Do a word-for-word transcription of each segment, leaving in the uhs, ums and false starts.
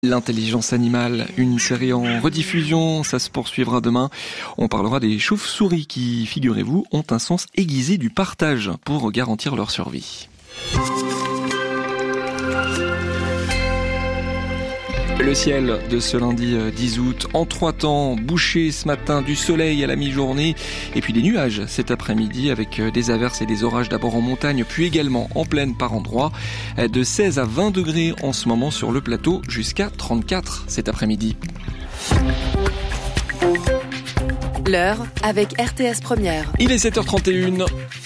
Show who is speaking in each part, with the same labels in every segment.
Speaker 1: L'intelligence animale, une série en rediffusion, ça se poursuivra demain. On parlera des chauves-souris qui, figurez-vous, ont un sens aiguisé du partage pour garantir leur survie. Le ciel de ce lundi dix août, en trois temps, bouché ce matin, du soleil à la mi-journée, et puis des nuages cet après-midi avec des averses et des orages d'abord en montagne, puis également en plaine par endroits, de seize à vingt degrés en ce moment sur le plateau, jusqu'à trente-quatre cet après-midi.
Speaker 2: L'heure avec R T S Première.
Speaker 1: Il est sept heures trente et une.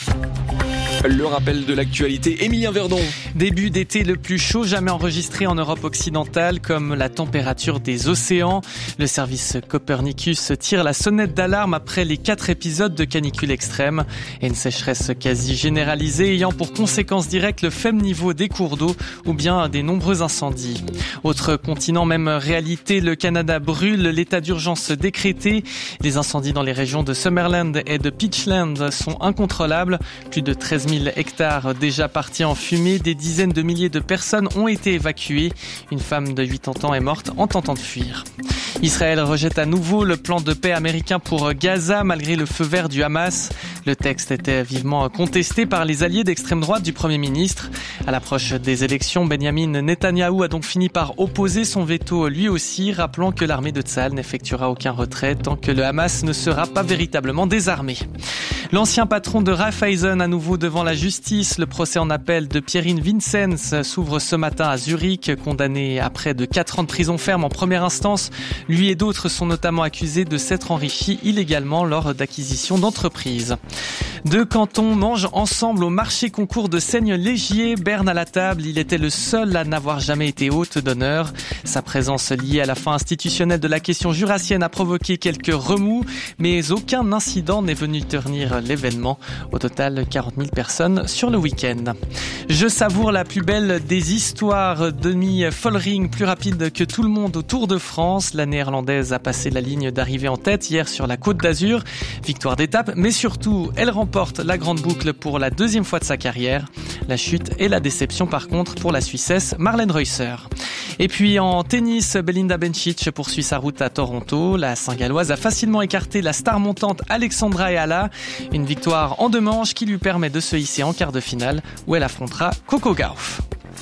Speaker 1: Le rappel de l'actualité, Émilien Verdon.
Speaker 3: Début d'été le plus chaud jamais enregistré en Europe occidentale, comme la température des océans. Le service Copernicus tire la sonnette d'alarme après les quatre épisodes de canicule extrême et une sécheresse quasi généralisée ayant pour conséquence directe le faible niveau des cours d'eau ou bien des nombreux incendies. Autre continent, même réalité, le Canada brûle, l'état d'urgence décrété. Les incendies dans les régions de Summerland et de Peachland sont incontrôlables. Plus de treize mille hectares déjà partis en fumée, des dizaines de milliers de personnes ont été évacuées. Une femme de quatre-vingts ans est morte en tentant de fuir. Israël rejette à nouveau le plan de paix américain pour Gaza malgré le feu vert du Hamas. Le texte était vivement contesté par les alliés d'extrême droite du Premier ministre. À l'approche des élections, Benjamin Netanyahou a donc fini par opposer son veto lui aussi, rappelant que l'armée de Tsahal n'effectuera aucun retrait tant que le Hamas ne sera pas véritablement désarmé. L'ancien patron de Raiffeisen à nouveau devant la justice. Le procès en appel de Pierin Vincenz s'ouvre ce matin à Zurich, condamné à près de quatre ans de prison ferme en première instance. Lui et d'autres sont notamment accusés de s'être enrichis illégalement lors d'acquisitions d'entreprises. Deux cantons mangent ensemble au marché concours de Seigne-Légier. Berne à la table, il était le seul à n'avoir jamais été hôte d'honneur. Sa présence liée à la fin institutionnelle de la question jurassienne a provoqué quelques remous, mais aucun incident n'est venu ternir l'événement. Au total, quarante mille personnes sur le week-end. Je savoure la plus belle des histoires. Demi Follering, plus rapide que tout le monde au Tour de France. La néerlandaise a passé la ligne d'arrivée en tête hier sur la Côte d'Azur. Victoire d'étape, mais surtout, elle remporte la grande boucle pour la deuxième fois de sa carrière. La chute et la déception par contre pour la Suissesse Marlène Reusser. Et puis en tennis, Belinda Bencic poursuit sa route à Toronto. La Saint-Galloise a facilement écarté la star montante Alexandra Eala. Une victoire en deux manches qui lui permet de se hisser en quart de finale où elle affrontera Coco Gauff.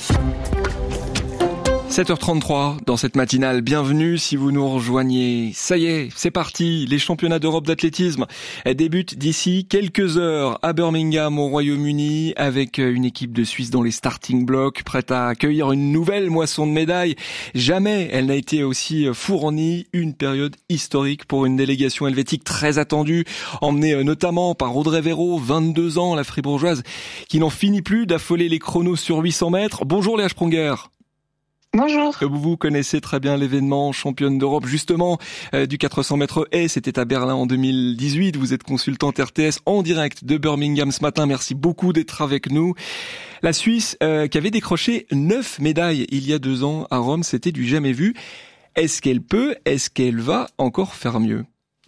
Speaker 1: sept heures trente-trois dans cette matinale, bienvenue si vous nous rejoignez. Ça y est, c'est parti, les championnats d'Europe d'athlétisme débutent d'ici quelques heures à Birmingham au Royaume-Uni avec une équipe de Suisse dans les starting blocks prête à accueillir une nouvelle moisson de médailles. Jamais elle n'a été aussi fournie, une période historique pour une délégation helvétique très attendue, emmenée notamment par Audrey Véro, vingt-deux ans, la fribourgeoise, qui n'en finit plus d'affoler les chronos sur huit cents mètres. Bonjour Léa Sprunger.
Speaker 4: Bonjour.
Speaker 1: Vous connaissez très bien l'événement, championne d'Europe justement euh, du quatre cents mètres haies, c'était à Berlin en deux mille dix-huit. Vous êtes consultante R T S en direct de Birmingham ce matin. Merci beaucoup d'être avec nous. La Suisse euh, qui avait décroché neuf médailles il y a deux ans à Rome, c'était du jamais vu. Est-ce qu'elle peut, est-ce qu'elle va encore faire mieux ?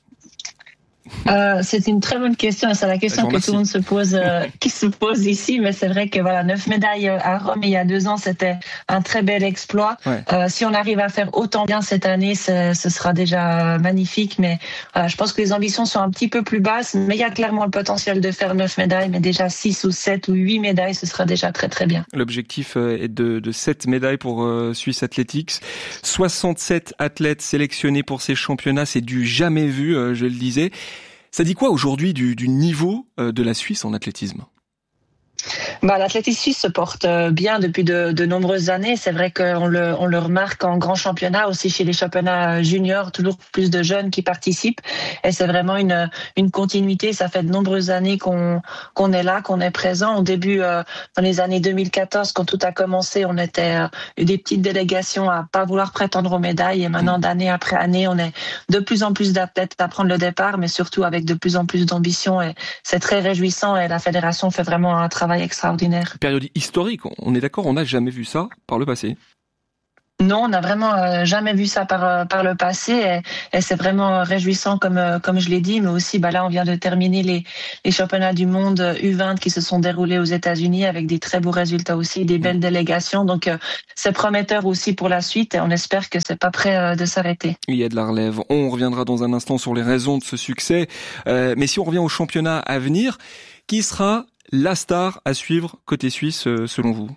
Speaker 4: Euh, c'est une très bonne question. C'est la question que tout le monde se pose, euh, qui se pose ici. Mais c'est vrai que voilà, neuf médailles à Rome il y a deux ans, c'était un très bel exploit. Ouais. Euh, si on arrive à faire autant bien cette année, ce sera déjà magnifique. Mais voilà, je pense que les ambitions sont un petit peu plus basses. Mais il y a clairement le potentiel de faire neuf médailles, mais déjà six ou sept ou huit médailles, ce sera déjà très très bien.
Speaker 1: L'objectif est de, de sept médailles pour euh, Swiss Athletics. soixante-sept athlètes sélectionnés pour ces championnats, c'est du jamais vu, euh, je le disais. Ça dit quoi aujourd'hui du, du niveau de la Suisse en athlétisme ?
Speaker 4: Bah, l'athlétisme suisse se porte bien depuis de, de nombreuses années. C'est vrai qu'on le, on le remarque en grand championnat, aussi chez les championnats juniors, toujours plus de jeunes qui participent. Et c'est vraiment une, une continuité. Ça fait de nombreuses années qu'on, qu'on est là, qu'on est présent. Au début, euh, dans les années deux mille quatorze, quand tout a commencé, on était euh, des petites délégations à pas vouloir prétendre aux médailles. Et maintenant, d'année après année, on est de plus en plus d'athlètes à prendre le départ, mais surtout avec de plus en plus d'ambition. Et c'est très réjouissant. Et la fédération fait vraiment un travail extraordinaire.
Speaker 1: Période historique, on est d'accord, on n'a jamais vu ça par le passé.
Speaker 4: Non, on n'a vraiment euh, jamais vu ça par euh, par le passé et, et c'est vraiment réjouissant comme euh, comme je l'ai dit, mais aussi bah là on vient de terminer les les championnats du monde U vingt qui se sont déroulés aux États-Unis avec des très beaux résultats aussi, des belles délégations, donc euh, c'est prometteur aussi pour la suite et on espère que c'est pas prêt euh, de s'arrêter.
Speaker 1: Il y a de la relève. On reviendra dans un instant sur les raisons de ce succès, euh, mais si on revient au championnat à venir, qui sera la star à suivre côté suisse euh, selon vous?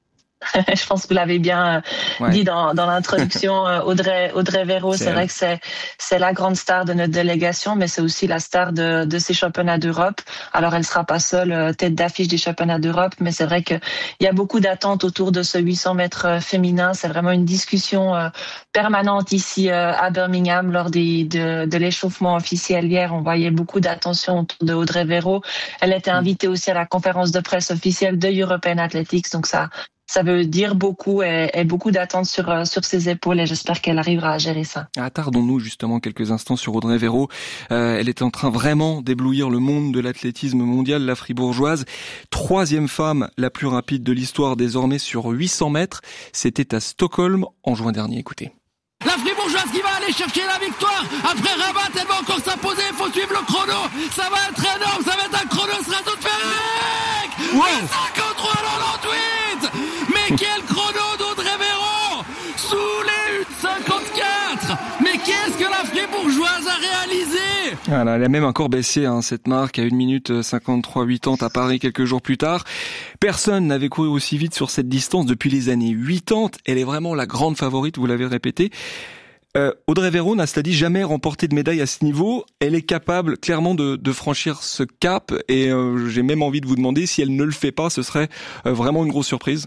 Speaker 4: Je pense que vous l'avez bien ouais. dit dans, dans l'introduction. Audrey, Audrey Véro, c'est, c'est vrai que c'est, c'est la grande star de notre délégation, mais c'est aussi la star de, de ces championnats d'Europe. Alors, elle sera pas seule tête d'affiche des championnats d'Europe, mais c'est vrai qu'il y a beaucoup d'attentes autour de ce huit cents mètres féminin. C'est vraiment une discussion permanente ici à Birmingham lors des, de, de l'échauffement officiel hier. On voyait beaucoup d'attention autour de Audrey Véro. Elle était invitée aussi à la conférence de presse officielle de European Athletics, donc ça Ça veut dire beaucoup et, et beaucoup d'attentes sur sur ses épaules et j'espère qu'elle arrivera à gérer ça.
Speaker 1: Attardons-nous justement quelques instants sur Audrey Véro. Euh, elle est en train vraiment d'éblouir le monde de l'athlétisme mondial, la fribourgeoise. Troisième femme la plus rapide de l'histoire désormais sur huit cents mètres. C'était à Stockholm en juin dernier. Écoutez.
Speaker 5: La fribourgeoise qui va aller chercher la victoire. Après Rabat, elle va encore s'imposer. Il faut suivre le chrono. Ça va être énorme. Ça va être un chrono stratosphérique. Ouais. cinquante-trois quatre-vingt-dix-huit. Mais quel chrono d'Audrey Véro sous les une cinquante-quatre. Mais qu'est-ce que la fribourgeoise a réalisé?
Speaker 1: Voilà, elle a même encore baissé hein, cette marque à une minute cinquante-trois quatre-vingt-dix à Paris quelques jours plus tard. Personne n'avait couru aussi vite sur cette distance depuis les années quatre-vingt. Elle est vraiment la grande favorite, vous l'avez répété. Euh, Audrey Véro n'a, cela dit, jamais remporté de médaille à ce niveau. Elle est capable clairement de, de franchir ce cap et euh, j'ai même envie de vous demander si elle ne le fait pas, ce serait euh, vraiment une grosse surprise.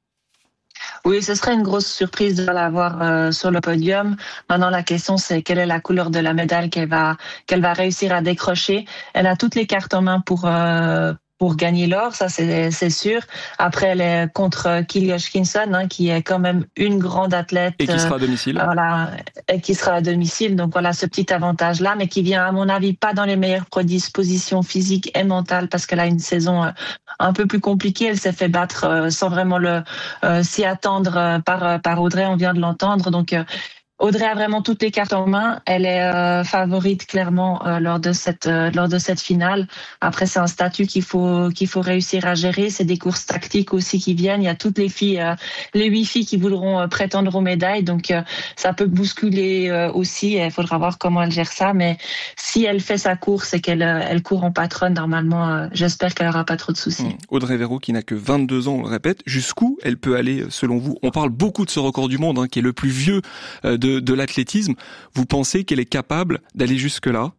Speaker 4: Oui, ce serait une grosse surprise de l'avoir euh, sur le podium. Maintenant, la question, c'est quelle est la couleur de la médaille qu'elle va qu'elle va réussir à décrocher. Elle a toutes les cartes en main pour euh, pour gagner l'or, ça c'est c'est sûr. Après, elle est contre Killy Hodgkinson, hein, qui est quand même une grande athlète
Speaker 1: et qui sera à domicile.
Speaker 4: Euh, voilà, et qui sera à domicile. Donc voilà, ce petit avantage-là, mais qui vient à mon avis pas dans les meilleures prédispositions physiques et mentales parce qu'elle a une saison euh, un peu plus compliquée. Elle s'est fait battre euh, sans vraiment le euh, s'y attendre euh, par par Audrey. On vient de l'entendre, donc. Euh, Audrey a vraiment toutes les cartes en main. Elle est euh, favorite clairement euh, lors de cette euh, lors de cette finale. Après, c'est un statut qu'il faut qu'il faut réussir à gérer. C'est des courses tactiques aussi qui viennent. Il y a toutes les filles, euh, les huit filles qui voudront euh, prétendre aux médailles. Donc, euh, ça peut bousculer euh, aussi. Il faudra voir comment elle gère ça. Mais si elle fait sa course et qu'elle euh, elle court en patronne, normalement, euh, j'espère qu'elle aura pas trop de soucis.
Speaker 1: Mmh. Audrey Véro, qui n'a que vingt-deux ans, on le répète. Jusqu'où elle peut aller, selon vous? On parle beaucoup de ce record du monde, hein, qui est le plus vieux euh, de De, de l'athlétisme. Vous pensez qu'elle est capable d'aller jusque-là?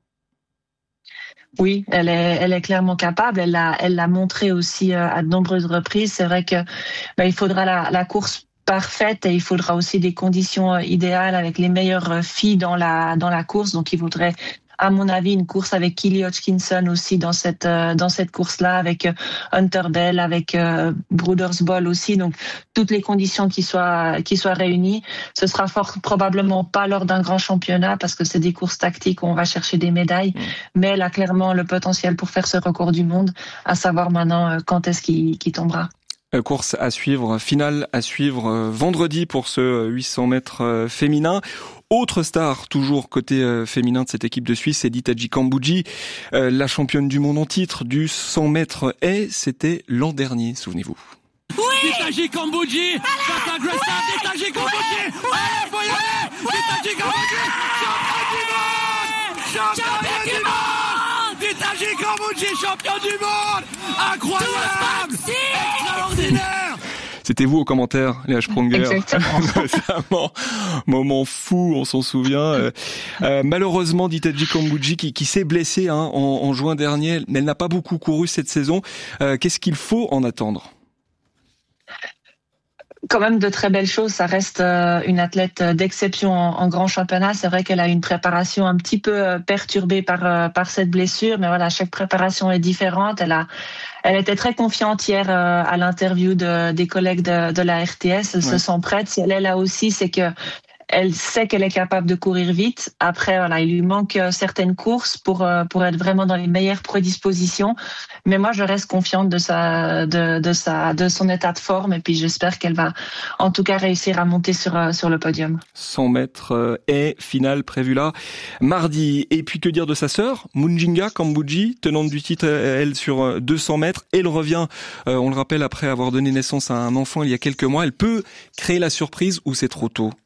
Speaker 4: Oui, elle est, elle est clairement capable. Elle l'a, elle l'a montré aussi à de nombreuses reprises. C'est vrai que ben, il faudra la, la course parfaite et il faudra aussi des conditions idéales avec les meilleures filles dans la dans la course. Donc, il faudrait à mon avis, une course avec Killy Hodgkinson aussi dans cette euh, dans cette course-là, avec euh, Hunter Bell, avec euh, Brothers Ball aussi. Donc toutes les conditions qui soient qui soient réunies, ce sera fort probablement pas lors d'un grand championnat parce que c'est des courses tactiques où on va chercher des médailles. Mmh. Mais elle a clairement le potentiel pour faire ce record du monde. À savoir maintenant euh, quand est-ce qu'il, qu'il tombera.
Speaker 1: Course à suivre, finale à suivre euh, vendredi pour ce huit cents mètres euh, féminin. Autre star, toujours côté euh, féminin de cette équipe de Suisse, c'est Ditatji Kambodji, euh, la championne du monde en titre du cent mètres haies. C'était l'an dernier, souvenez-vous.
Speaker 5: Oui, Ditatji Kambodji, face à Gressa, Ditatji Kambodji, allez, faut y aller, Ditatji Kambodji, champion du monde, champion du monde, Ditatji Kambodji, champion du monde, incroyable, extraordinaire.
Speaker 1: C'était vous au commentaire, Léa Sprunger.
Speaker 4: Exactement.
Speaker 1: Notamment, moment fou, on s'en souvient. Euh, euh, malheureusement, Ditatji Kambodji qui, qui s'est blessée hein, en, en juin dernier, mais elle n'a pas beaucoup couru cette saison. Euh, qu'est-ce qu'il faut en attendre ?
Speaker 4: Quand même de très belles choses. Ça reste euh, une athlète d'exception en, en grand championnat. C'est vrai qu'elle a une préparation un petit peu euh, perturbée par euh, par cette blessure, mais voilà, chaque préparation est différente. Elle a, elle était très confiante hier euh, à l'interview de, des collègues de, de la R T S. Elle ouais. se sent prête. Si elle est là aussi, c'est que elle sait qu'elle est capable de courir vite. Après, voilà, il lui manque certaines courses pour pour être vraiment dans les meilleures prédispositions. Mais moi, je reste confiante de sa de de sa de son état de forme et puis j'espère qu'elle va en tout cas réussir à monter sur sur le podium.
Speaker 1: cent mètres est finale prévue là mardi. Et puis que dire de sa sœur Munjinga Kambundji, tenante du titre elle sur deux cents mètres. Elle revient, euh, on le rappelle, après avoir donné naissance à un enfant il y a quelques mois. Elle peut créer la surprise ou c'est trop tôt?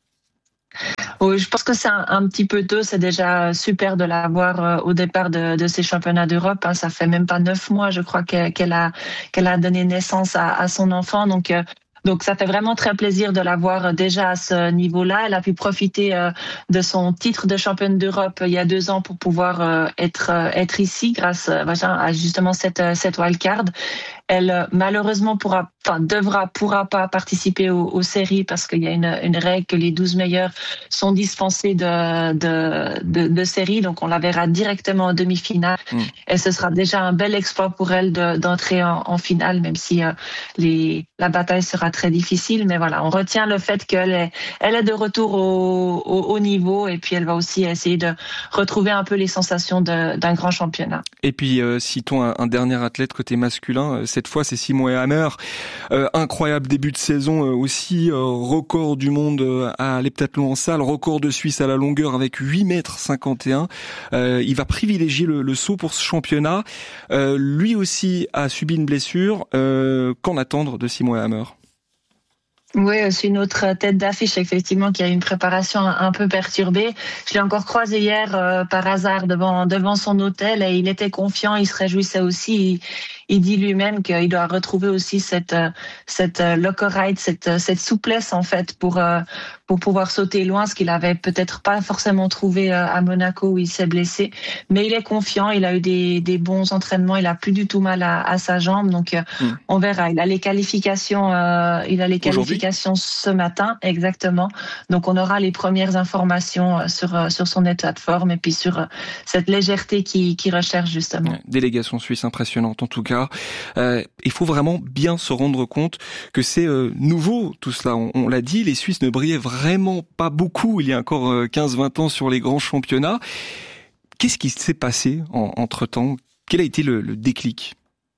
Speaker 4: Oui, je pense que c'est un, un petit peu tôt. C'est déjà super de l'avoir euh, au départ de, de ces championnats d'Europe. Hein. Ça fait même pas neuf mois, je crois, qu'elle, qu'elle a qu'elle a donné naissance à, à son enfant. Donc euh, Donc ça fait vraiment très plaisir de la voir déjà à ce niveau-là. Elle a pu profiter euh, de son titre de championne d'Europe il y a deux ans pour pouvoir euh, être euh, être ici grâce euh, à justement cette cette wildcard. Elle malheureusement pourra, enfin devra, pourra pas participer aux, aux séries parce qu'il y a une, une règle que les douze meilleurs sont dispensés de de, de de séries. Donc on la verra directement en demi-finale. Mmh. Et ce sera déjà un bel exploit pour elle de, d'entrer en, en finale, même si euh, les la bataille sera très difficile. Mais voilà, on retient le fait qu'elle est elle est de retour au au haut niveau et puis elle va aussi essayer de retrouver un peu les sensations de, d'un grand championnat.
Speaker 1: Et puis euh, citons un, un dernier athlète côté masculin. Cette fois, c'est Simon Hammer. Euh, incroyable début de saison euh, aussi. Euh, record du monde euh, à l'heptathlon en salle. Record de Suisse à la longueur avec huit mètres cinquante et un. Euh, il va privilégier le, le saut pour ce championnat. Euh, lui aussi a subi une blessure. Euh, qu'en attendre de Simon Hammer?
Speaker 4: Oui, c'est une autre tête d'affiche, effectivement, qui a une préparation un peu perturbée. Je l'ai encore croisé hier euh, par hasard devant devant son hôtel et il était confiant, il se réjouissait aussi. Il, il dit lui-même qu'il doit retrouver aussi cette cette lockerite, cette cette souplesse en fait pour pour pouvoir sauter loin, ce qu'il avait peut-être pas forcément trouvé à Monaco où il s'est blessé. Mais il est confiant, il a eu des des bons entraînements, il a plus du tout mal à, à sa jambe, donc mmh. on verra. Il a les qualifications, euh, il a les qualifications ce matin, exactement. Donc on aura les premières informations sur sur son état de forme et puis sur cette légèreté qu'il qu'il recherche justement.
Speaker 1: Délégation suisse impressionnante en tout cas. Euh, il faut vraiment bien se rendre compte que c'est euh, nouveau tout cela. On, on l'a dit, les Suisses ne brillaient vraiment pas beaucoup il y a encore euh, quinze vingt ans sur les grands championnats. Qu'est-ce qui s'est passé en, entre-temps? Quel a été le, le déclic?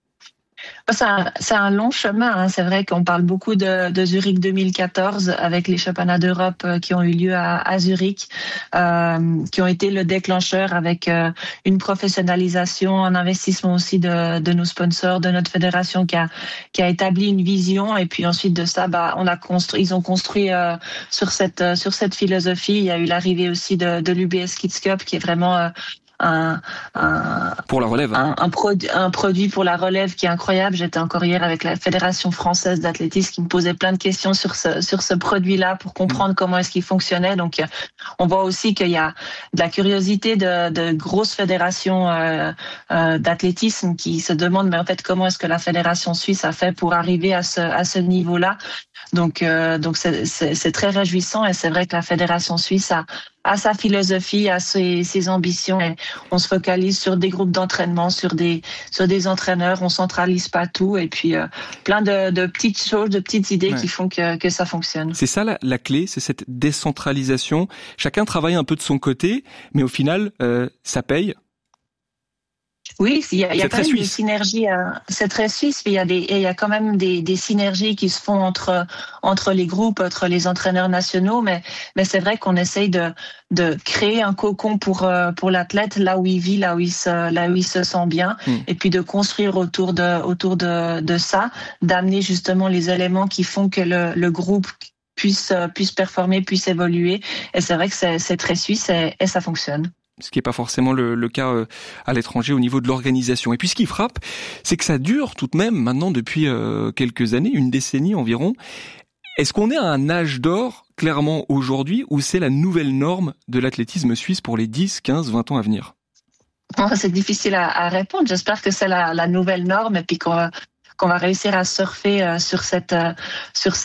Speaker 4: C'est un, c'est un long chemin. Hein. C'est vrai qu'on parle beaucoup de, de Zurich deux mille quatorze avec les championnats d'Europe qui ont eu lieu à, à Zurich, euh, qui ont été le déclencheur avec euh, une professionnalisation, un investissement aussi de, de nos sponsors, de notre fédération qui a, qui a établi une vision. Et puis ensuite de ça, bah, on a construit, ils ont construit euh, sur cette sur cette philosophie. Il y a eu l'arrivée aussi de, de l'U B S Kids Cup qui est vraiment euh, Un, un,
Speaker 1: pour la relève.
Speaker 4: Un, un, produit, un produit pour la relève qui est incroyable. J'étais encore hier avec la Fédération française d'athlétisme qui me posait plein de questions sur ce, sur ce produit-là pour comprendre mmh. comment est-ce qu'il fonctionnait. Donc, on voit aussi qu'il y a de la curiosité de, de grosses fédérations euh, euh, d'athlétisme qui se demandent, mais en fait, comment est-ce que la Fédération suisse a fait pour arriver à ce, à ce niveau-là? Donc, euh, donc c'est, c'est, c'est très réjouissant et c'est vrai que la Fédération suisse a à sa philosophie, à ses, ses ambitions. Et on se focalise sur des groupes d'entraînement, sur des sur des entraîneurs. On centralise pas tout et puis euh, plein de, de petites choses, de petites idées ouais. qui font que que ça fonctionne.
Speaker 1: C'est ça la, la clé, c'est cette décentralisation. Chacun travaille un peu de son côté, mais au final, euh, ça paye.
Speaker 4: Oui, il y a, il y a quand même suisse. des synergies. Euh, c'est très suisse, mais il y a des, il y a quand même des, des synergies qui se font entre entre les groupes, entre les entraîneurs nationaux. Mais mais c'est vrai qu'on essaye de de créer un cocon pour pour l'athlète là où il vit, là où il se là où il se sent bien, mmh. et puis de construire autour de autour de de ça, d'amener justement les éléments qui font que le le groupe puisse puisse performer, puisse évoluer. Et c'est vrai que c'est c'est très suisse et, et ça fonctionne.
Speaker 1: Ce qui n'est pas forcément le, le cas euh, à l'étranger au niveau de l'organisation. Et puis ce qui frappe, c'est que ça dure tout de même maintenant depuis euh, quelques années, une décennie environ. Est-ce qu'on est à un âge d'or, clairement aujourd'hui, ou c'est la nouvelle norme de l'athlétisme suisse pour les dix, quinze, vingt ans à venir?
Speaker 4: Oh, c'est difficile à, à répondre. J'espère que c'est la, la nouvelle norme et puis qu'on va, qu'on va réussir à surfer euh, sur cette, euh, sur cette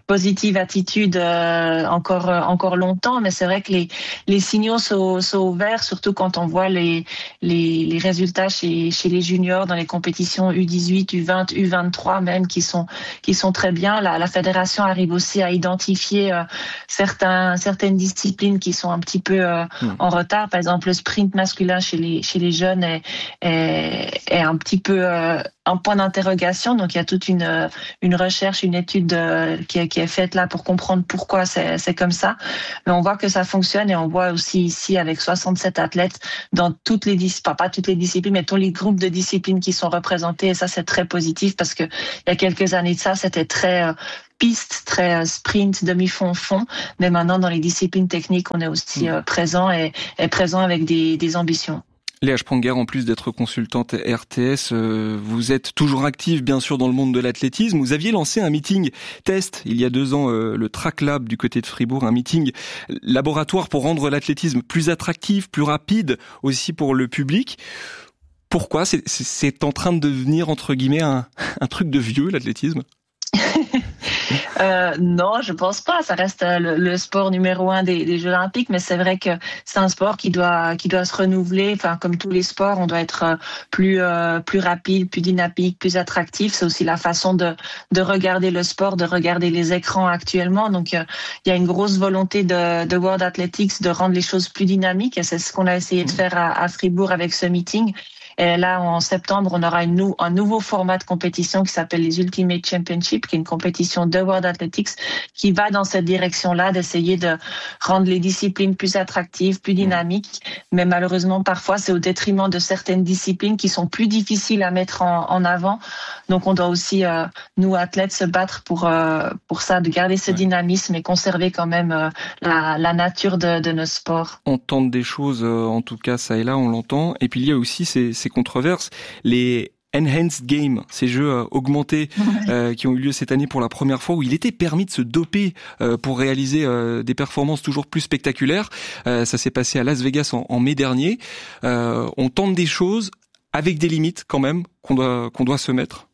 Speaker 4: positive attitude euh, encore euh, encore longtemps, mais c'est vrai que les les signaux sont, sont ouverts, surtout quand on voit les les, les résultats chez chez les juniors dans les compétitions U dix-huit, U vingt, U vingt-trois même qui sont qui sont très bien. La, la fédération arrive aussi à identifier euh, certains certaines disciplines qui sont un petit peu euh, mmh. en retard. Par exemple, le sprint masculin chez les chez les jeunes est est, est un petit peu euh, un point d'interrogation. Donc il y a toute une une recherche, une étude euh, qui est qui est faite là pour comprendre pourquoi c'est c'est comme ça. Mais on voit que ça fonctionne et on voit aussi ici avec soixante-sept athlètes dans toutes les disciplines, pas toutes les disciplines, mais tous les groupes de disciplines qui sont représentés. Et ça c'est très positif parce que il y a quelques années de ça, c'était très euh, piste, très euh, sprint, demi-fond, fond. Mais maintenant dans les disciplines techniques, on est aussi euh, présent et, et présent avec des des ambitions.
Speaker 1: Léa Sprunger, en plus d'être consultante R T S, euh, vous êtes toujours active bien sûr dans le monde de l'athlétisme. Vous aviez lancé un meeting test il y a deux ans, euh, le Track Lab du côté de Fribourg, un meeting laboratoire pour rendre l'athlétisme plus attractif, plus rapide aussi pour le public. Pourquoi c'est, c'est, c'est en train de devenir entre guillemets un, un truc de vieux l'athlétisme?
Speaker 4: Euh, non, je pense pas. Ça reste le, le sport numéro un des, des Jeux Olympiques, mais c'est vrai que c'est un sport qui doit qui doit se renouveler. Enfin, comme tous les sports, on doit être plus euh, plus rapide, plus dynamique, plus attractif. C'est aussi la façon de de regarder le sport, de regarder les écrans actuellement. Donc, euh, il y a une grosse volonté de, de World Athletics de rendre les choses plus dynamiques, et c'est ce qu'on a essayé de faire à, à Fribourg avec ce meeting. Et là, en septembre, on aura une nou- un nouveau format de compétition qui s'appelle les Ultimate Championship, qui est une compétition de World Athletics qui va dans cette direction-là, d'essayer de rendre les disciplines plus attractives, plus dynamiques. Mais malheureusement, parfois, c'est au détriment de certaines disciplines qui sont plus difficiles à mettre en, en avant. Donc, on doit aussi, euh, nous, athlètes, se battre pour euh, pour ça, de garder ce dynamisme et conserver quand même euh, la, la nature de, de nos sports.
Speaker 1: On tente des choses, euh, en tout cas, ça et là, on l'entend. Et puis, il y a aussi ces, ces controverses, les Enhanced Games, ces jeux euh, augmentés euh, qui ont eu lieu cette année pour la première fois, où il était permis de se doper euh, pour réaliser euh, des performances toujours plus spectaculaires. Euh, ça s'est passé à Las Vegas en, en mai dernier. Euh, on tente des choses avec des limites quand même qu'on doit qu'on doit se mettre.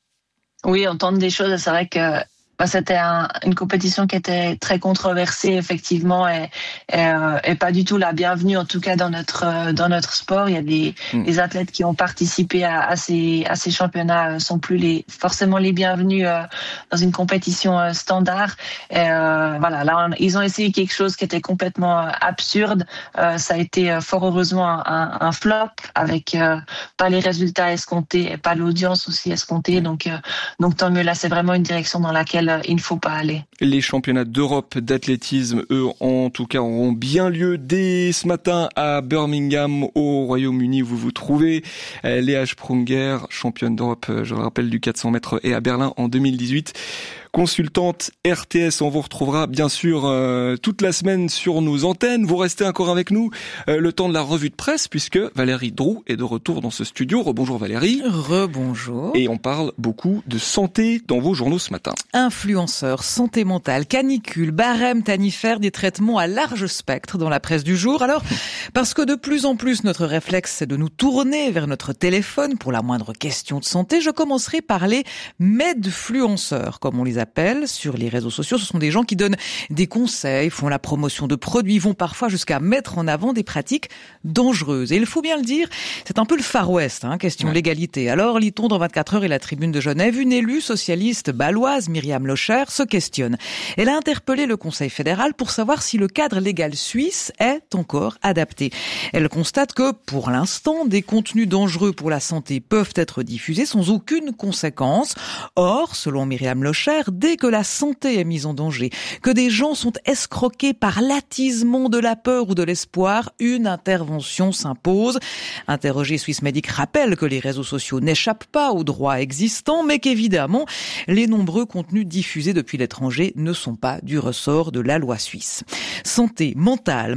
Speaker 4: Oui, on tente des choses. C'est vrai que bah, c'était un, une compétition qui était très controversée effectivement et, et, euh, et pas du tout la bienvenue, en tout cas dans notre dans notre sport. Il y a des, mmh. des athlètes qui ont participé à, à ces à ces championnats sont plus les forcément les bienvenus euh, dans une compétition euh, standard. Et euh, voilà, là on, ils ont essayé quelque chose qui était complètement euh, absurde. Euh, ça a été euh, fort heureusement un, un flop avec euh, pas les résultats escomptés et pas l'audience aussi escomptée. Donc euh, donc tant mieux. Là, c'est vraiment une direction dans laquelle il ne faut pas aller.
Speaker 1: Les championnats d'Europe d'athlétisme, eux, en tout cas, auront bien lieu dès ce matin à Birmingham, au Royaume-Uni, où vous vous trouvez. Léa Sprunger, championne d'Europe, je le rappelle, du quatre cents mètres, et à Berlin en deux mille dix-huit. Consultante R T S, on vous retrouvera bien sûr euh, toute la semaine sur nos antennes. Vous restez encore avec nous euh, le temps de la revue de presse, puisque Valérie Droux est de retour dans ce studio. Rebonjour Valérie.
Speaker 6: Rebonjour.
Speaker 1: Et on parle beaucoup de santé dans vos journaux ce matin.
Speaker 6: Influenceurs, santé mentale, canicule, barème tarifaire, des traitements à large spectre dans la presse du jour. Alors, parce que de plus en plus notre réflexe c'est de nous tourner vers notre téléphone pour la moindre question de santé, je commencerai par les medfluenceurs, comme on les appelle sur les réseaux sociaux. Ce sont des gens qui donnent des conseils, font la promotion de produits, vont parfois jusqu'à mettre en avant des pratiques dangereuses. Et il faut bien le dire, c'est un peu le Far West, hein, question ouais. légalité. Alors, lit-on dans vingt-quatre heures et la Tribune de Genève, une élue socialiste bâloise, Myriam Locher, se questionne. Elle a interpellé le Conseil fédéral pour savoir si le cadre légal suisse est encore adapté. Elle constate que, pour l'instant, des contenus dangereux pour la santé peuvent être diffusés sans aucune conséquence. Or, selon Myriam Locher, dès que la santé est mise en danger, que des gens sont escroqués par l'attisement de la peur ou de l'espoir, une intervention s'impose. Interrogé, Swissmedic rappelle que les réseaux sociaux n'échappent pas aux droits existants, mais qu'évidemment, les nombreux contenus diffusés depuis l'étranger ne sont pas du ressort de la loi suisse. Santé mentale maintenant, santé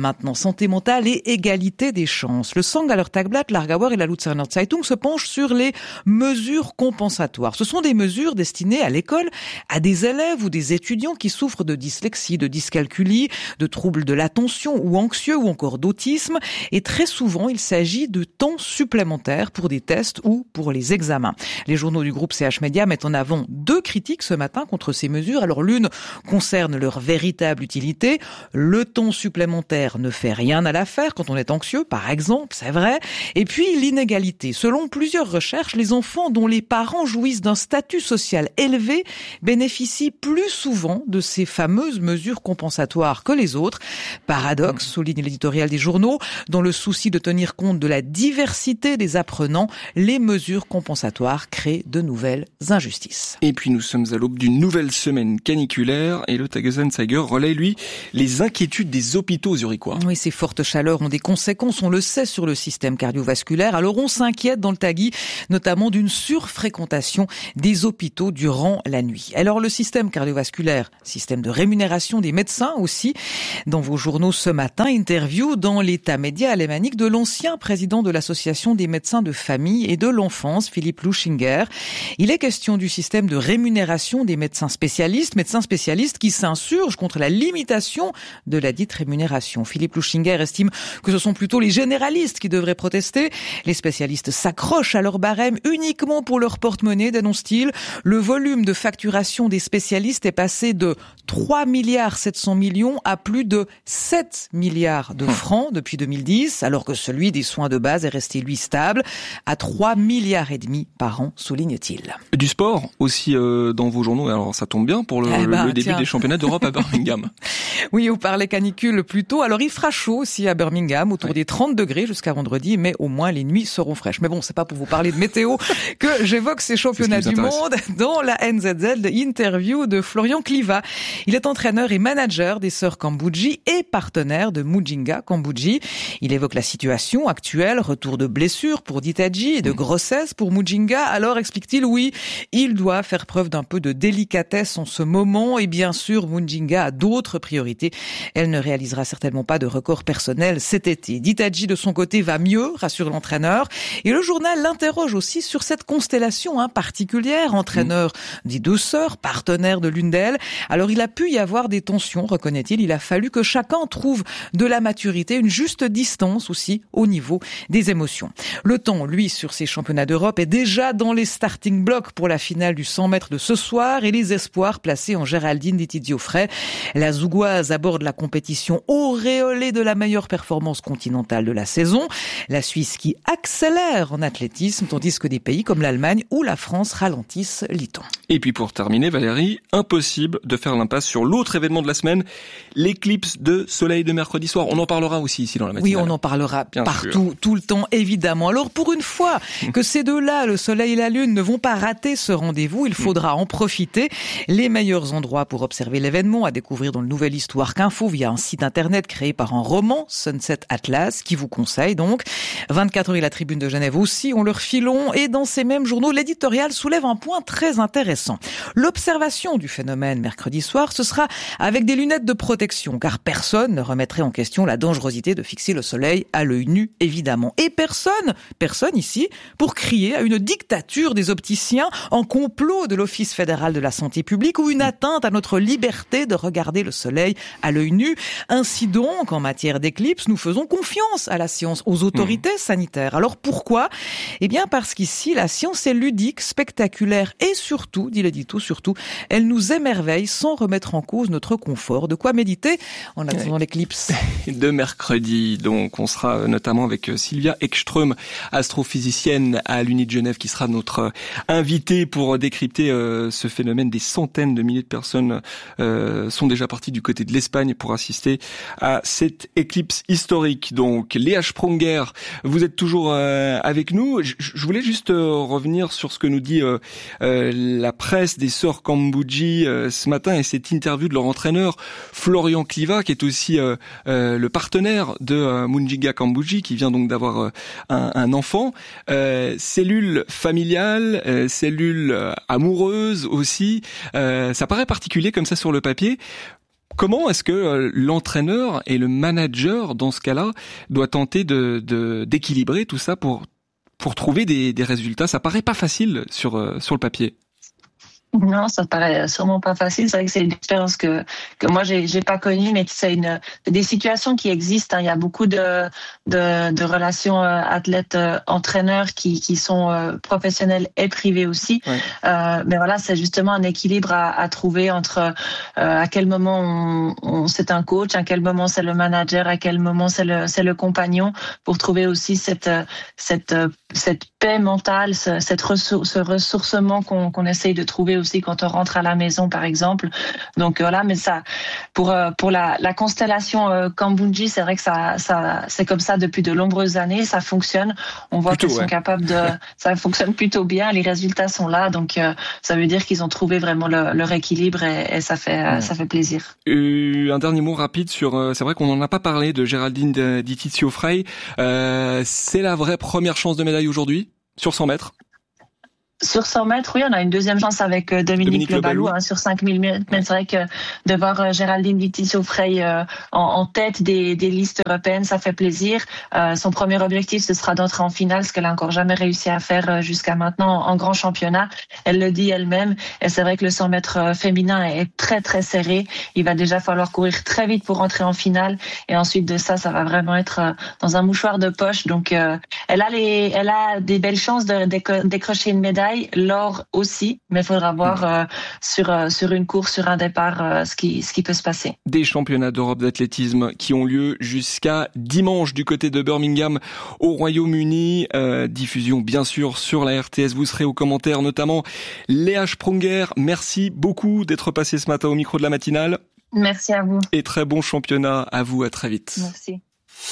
Speaker 6: santé mentale et égalité des chances. Le St. Tagblatt, l'Aargauer et la Luzerner Zeitung se penchent sur les mesures compensatoires. Ce sont des mesures destinées à l'école à des élèves ou des étudiants qui souffrent de dyslexie, de dyscalculie, de troubles de l'attention ou anxieux ou encore d'autisme. Et très souvent, il s'agit de temps supplémentaires pour des tests ou pour les examens. Les journaux du groupe C H Media mettent en avant deux critiques ce matin contre ces mesures. Alors l'une concerne leur véritable utilité. Le temps supplémentaire ne fait rien à l'affaire quand on est anxieux, par exemple, c'est vrai. Et puis l'inégalité. Selon plusieurs recherches, les enfants dont les parents jouissent d'un statut social élevé bénéficient plus souvent de ces fameuses mesures compensatoires que les autres. Paradoxe, souligne l'éditorial des journaux, dans le souci de tenir compte de la diversité des apprenants, les mesures compensatoires créent de nouvelles injustices.
Speaker 1: Et puis nous sommes à l'aube d'une nouvelle semaine caniculaire et le Tagesanzeiger relaie, lui, les inquiétudes des hôpitaux zurichois.
Speaker 6: Oui, ces fortes chaleurs ont des conséquences, on le sait, sur le système cardiovasculaire. Alors on s'inquiète dans le Tagui, notamment d'une surfréquentation des hôpitaux durant la nuit. Alors le système cardiovasculaire, système de rémunération des médecins aussi. Dans vos journaux ce matin, interview dans l'État média alémanique de l'ancien président de l'association des médecins de famille et de l'enfance, Philippe Luschinger. Il est question du système de rémunération des médecins spécialistes, médecins spécialistes qui s'insurgent contre la limitation de la dite rémunération. Philippe Luschinger estime que ce sont plutôt les généralistes qui devraient protester. Les spécialistes s'accrochent à leur barème uniquement pour leur porte-monnaie, dénonce-t-il. Le volume de facturation des spécialistes est passé de trois milliards sept cents millions à plus de sept milliards de francs depuis deux mille dix, alors que celui des soins de base est resté, lui, stable à trois milliards et demi par an, souligne-t-il.
Speaker 1: Du sport aussi euh, dans vos journaux, alors ça tombe bien pour le,
Speaker 6: eh ben,
Speaker 1: le début
Speaker 6: tiens.
Speaker 1: des championnats d'Europe à Birmingham.
Speaker 6: Oui, on parlait canicule plus tôt. Alors il fera chaud aussi à Birmingham, autour oui. des trente degrés jusqu'à vendredi, mais au moins les nuits seront fraîches. Mais bon, c'est pas pour vous parler de météo que j'évoque ces championnats du monde dans la N Z Z, interview de Florian Kliva. Il est entraîneur et manager des sœurs Kambouji et partenaire de Mujinga Kambouji. Il évoque la situation actuelle, retour de blessures pour Ditaji et de grossesse pour Mujinga. Alors, explique-t-il, oui, il doit faire preuve d'un peu de délicatesse en ce moment et bien sûr, Mujinga a d'autres priorités. Elle ne réalisera certainement pas de record personnel cet été. Ditaji, de son côté, va mieux, rassure l'entraîneur. Et le journal l'interroge aussi sur cette constellation hein, particulière, entraîneur mmh. des deux sœurs, partenaire de l'une d'elles. Alors, il a pu y avoir des tensions, reconnaît-il. Il a fallu que chacun trouve de la maturité, une juste distance aussi au niveau des émotions. Le temps, lui, sur ces championnats d'Europe est déjà dans les starting blocks pour la finale du cent mètres de ce soir et les espoirs placés en Géraldine Detiziofray. La Zougoise aborde la compétition auréolée de la meilleure performance continentale de la saison. La Suisse qui accélère en athlétisme, tandis que des pays comme l'Allemagne ou la France ralentissent, lit-on.
Speaker 1: Et puis pour terminer, Valérie, impossible de faire l'impasse sur l'autre événement de la semaine, l'éclipse de soleil de mercredi soir. On en parlera aussi ici dans la matinale.
Speaker 6: Oui, on en parlera Bien partout,
Speaker 1: sûr.
Speaker 6: tout le temps, évidemment. Alors pour une fois que ces deux-là, le soleil et la lune, ne vont pas rater ce rendez-vous, il faudra en profiter. Les meilleurs endroits pour observer l'événement à découvrir dans le Nouvel Histoire qu'Info via un site internet créé par un roman, Sunset Atlas, qui vous conseille donc. vingt-quatre heures et la Tribune de Genève aussi ont leur filon. Et dans ces mêmes journaux, l'éditorial soulève un point très intéressant. L'observation du phénomène mercredi soir, ce sera avec des lunettes de protection, car personne ne remettrait en question la dangerosité de fixer le soleil à l'œil nu, évidemment. Et personne, personne ici, pour crier à une dictature des opticiens, en complot de l'Office fédéral de la santé publique ou une atteinte à notre liberté de regarder le soleil à l'œil nu. Ainsi donc, en matière d'éclipse, nous faisons confiance à la science, aux autorités sanitaires. Alors pourquoi ? Eh bien parce qu'ici, la science est ludique, spectaculaire et surtout, dit l'édito, surtout, elle nous émerveille sans remettre en cause notre confort. De quoi méditer en attendant ouais. l'éclipse.
Speaker 1: De mercredi, donc, on sera notamment avec Sylvia Ekström, astrophysicienne à l'Uni de Genève, qui sera notre invitée pour décrypter euh, ce phénomène. Des centaines de milliers de personnes euh, sont déjà parties du côté de l'Espagne pour assister à cette éclipse historique. Donc, Léa Sprunger, vous êtes toujours euh, avec nous. Je, je voulais juste euh, revenir sur ce que nous dit euh, euh, la presse des sœurs Kambouji euh, ce matin et cette interview de leur entraîneur Florian Kliva, qui est aussi euh, euh, le partenaire de euh, Mujinga Kambouji, qui vient donc d'avoir euh, un, un enfant. Euh, cellule familiale, euh, cellule euh, amoureuse aussi. Euh, ça paraît particulier comme ça sur le papier. Comment est-ce que l'entraîneur et le manager, dans ce cas-là, doit tenter de, de d'équilibrer tout ça pour pour trouver des, des résultats? Ça paraît pas facile sur sur le papier.
Speaker 4: Non, ça paraît sûrement pas facile. C'est vrai que c'est une expérience que que moi j'ai j'ai pas connue, mais c'est une des situations qui existent. Hein. Il y a beaucoup de de, de relations euh, athlètes euh, entraîneurs qui qui sont euh, professionnels et privés aussi. Ouais. Euh, mais voilà, c'est justement un équilibre à, à trouver entre euh, à quel moment on, on c'est un coach, à quel moment c'est le manager, à quel moment c'est le c'est le compagnon, pour trouver aussi cette cette cette paix mentale, ce, cette ressource, ce ressourcement qu'on qu'on essaye de trouver aussi quand on rentre à la maison, par exemple. Donc voilà, mais ça, pour pour la, la constellation euh, Kambundji, c'est vrai que ça, ça, c'est comme ça depuis de nombreuses années. Ça fonctionne. On voit plutôt, qu'ils ouais. sont capables de. Ça fonctionne plutôt bien. Les résultats sont là, donc euh, ça veut dire qu'ils ont trouvé vraiment le, leur équilibre et, et ça fait ouais. ça fait plaisir.
Speaker 1: Euh, un dernier mot rapide sur. Euh, c'est vrai qu'on n'en a pas parlé de Géraldine Di Tizio-Frey. Euh, c'est la vraie première chance de médaille aujourd'hui sur cent mètres.
Speaker 4: Sur cent mètres, oui, on a une deuxième chance avec euh, Dominique, Dominique Le Balou hein, sur cinq mille mètres. Mais c'est vrai que de voir euh, Géraldine Di Tizio-Frey euh, en, en tête des, des listes européennes, ça fait plaisir. Euh, son premier objectif, ce sera d'entrer en finale, ce qu'elle a encore jamais réussi à faire euh, jusqu'à maintenant en, en grand championnat. Elle le dit elle-même. Et c'est vrai que le cent mètres euh, féminin est très très serré. Il va déjà falloir courir très vite pour entrer en finale. Et ensuite de ça, ça va vraiment être euh, dans un mouchoir de poche. Donc, euh, elle a les, elle a des belles chances de déco- décrocher une médaille. L'or aussi, mais il faudra voir euh, sur euh, sur une course, sur un départ, euh, ce qui ce qui peut se passer.
Speaker 1: Des championnats d'Europe d'athlétisme qui ont lieu jusqu'à dimanche du côté de Birmingham au Royaume-Uni. Euh, diffusion bien sûr sur la R T S. Vous serez aux commentaires, notamment Léa Sprunger. Merci beaucoup d'être passé ce matin au micro de la matinale.
Speaker 4: Merci à vous.
Speaker 1: Et très bon championnat à vous. À très vite.
Speaker 4: Merci.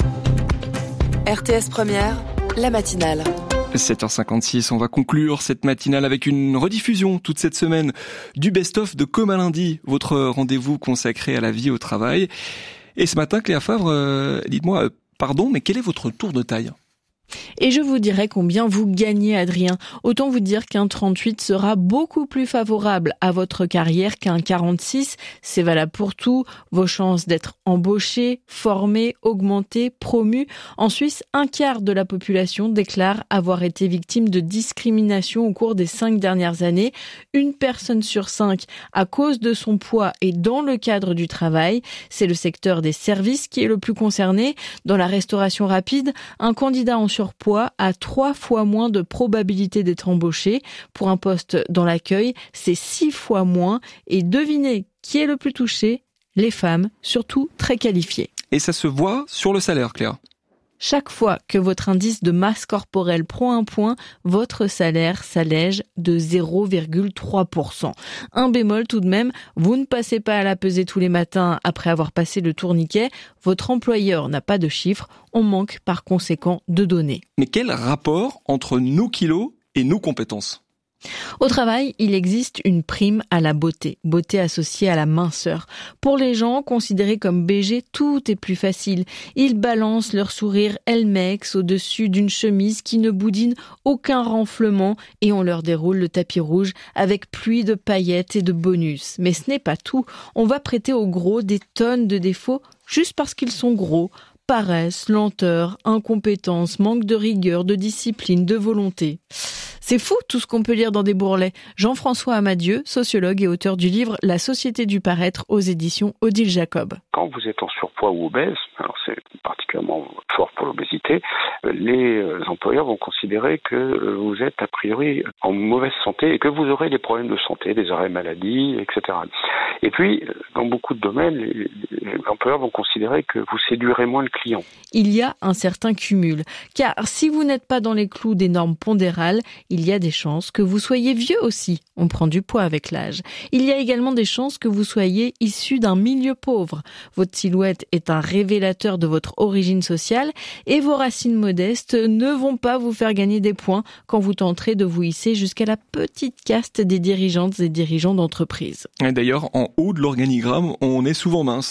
Speaker 2: R T S Première, la matinale.
Speaker 1: sept heures cinquante-six, on va conclure cette matinale avec une rediffusion toute cette semaine du best-of de Comme un lundi, votre rendez-vous consacré à la vie au travail. Et ce matin, Cléa Favre, euh, dites-moi, euh, pardon, mais quel est votre tour de taille ?
Speaker 7: Et je vous dirai combien vous gagnez, Adrien. Autant vous dire qu'un trente-huit sera beaucoup plus favorable à votre carrière qu'un quarante-six. C'est valable pour tout. Vos chances d'être embauché, formé, augmenté, promu. En Suisse, un quart de la population déclare avoir été victime de discrimination au cours des cinq dernières années. Une personne sur cinq à cause de son poids et dans le cadre du travail. C'est le secteur des services qui est le plus concerné. Dans la restauration rapide, un candidat en surpoids a trois fois moins de probabilité d'être embauché. Pour un poste dans l'accueil, c'est six fois moins. Et devinez qui est le plus touché ? Les femmes, surtout très qualifiées.
Speaker 1: Et ça se voit sur le salaire, Claire.
Speaker 7: Chaque fois que votre indice de masse corporelle prend un point, votre salaire s'allège de zéro virgule trois pour cent. Un bémol tout de même, vous ne passez pas à la pesée tous les matins après avoir passé le tourniquet. Votre employeur n'a pas de chiffres, on manque par conséquent de données.
Speaker 1: Mais quel rapport entre nos kilos et nos compétences ?
Speaker 7: Au travail, il existe une prime à la beauté, beauté associée à la minceur. Pour les gens considérés comme B G, tout est plus facile. Ils balancent leur sourire Elmex au-dessus d'une chemise qui ne boudine aucun renflement et on leur déroule le tapis rouge avec pluie de paillettes et de bonus. Mais ce n'est pas tout. On va prêter aux gros des tonnes de défauts juste parce qu'ils sont gros. Paresse, lenteur, incompétence, manque de rigueur, de discipline, de volonté. C'est fou tout ce qu'on peut lire dans des bourrelets. Jean-François Amadieu, sociologue et auteur du livre La société du paraître aux éditions Odile Jacob.
Speaker 8: Quand vous êtes en surpoids ou obèse, alors c'est particulièrement fort pour l'obésité, les employeurs vont considérer que vous êtes a priori en mauvaise santé et que vous aurez des problèmes de santé, des arrêts maladie, et cetera. Et puis, dans beaucoup de domaines, les, les employeurs vont considérer que vous séduirez moins le client.
Speaker 7: Il y a un certain cumul, car si vous n'êtes pas dans les clous des normes pondérales, il y a des chances que vous soyez vieux aussi. On prend du poids avec l'âge. Il y a également des chances que vous soyez issu d'un milieu pauvre. Votre silhouette est un révélateur de votre origine sociale et vos racines modestes ne vont pas vous faire gagner des points quand vous tenterez de vous hisser jusqu'à la petite caste des dirigeantes et dirigeants d'entreprise.
Speaker 1: Et d'ailleurs, en haut de l'organigramme, on est souvent mince.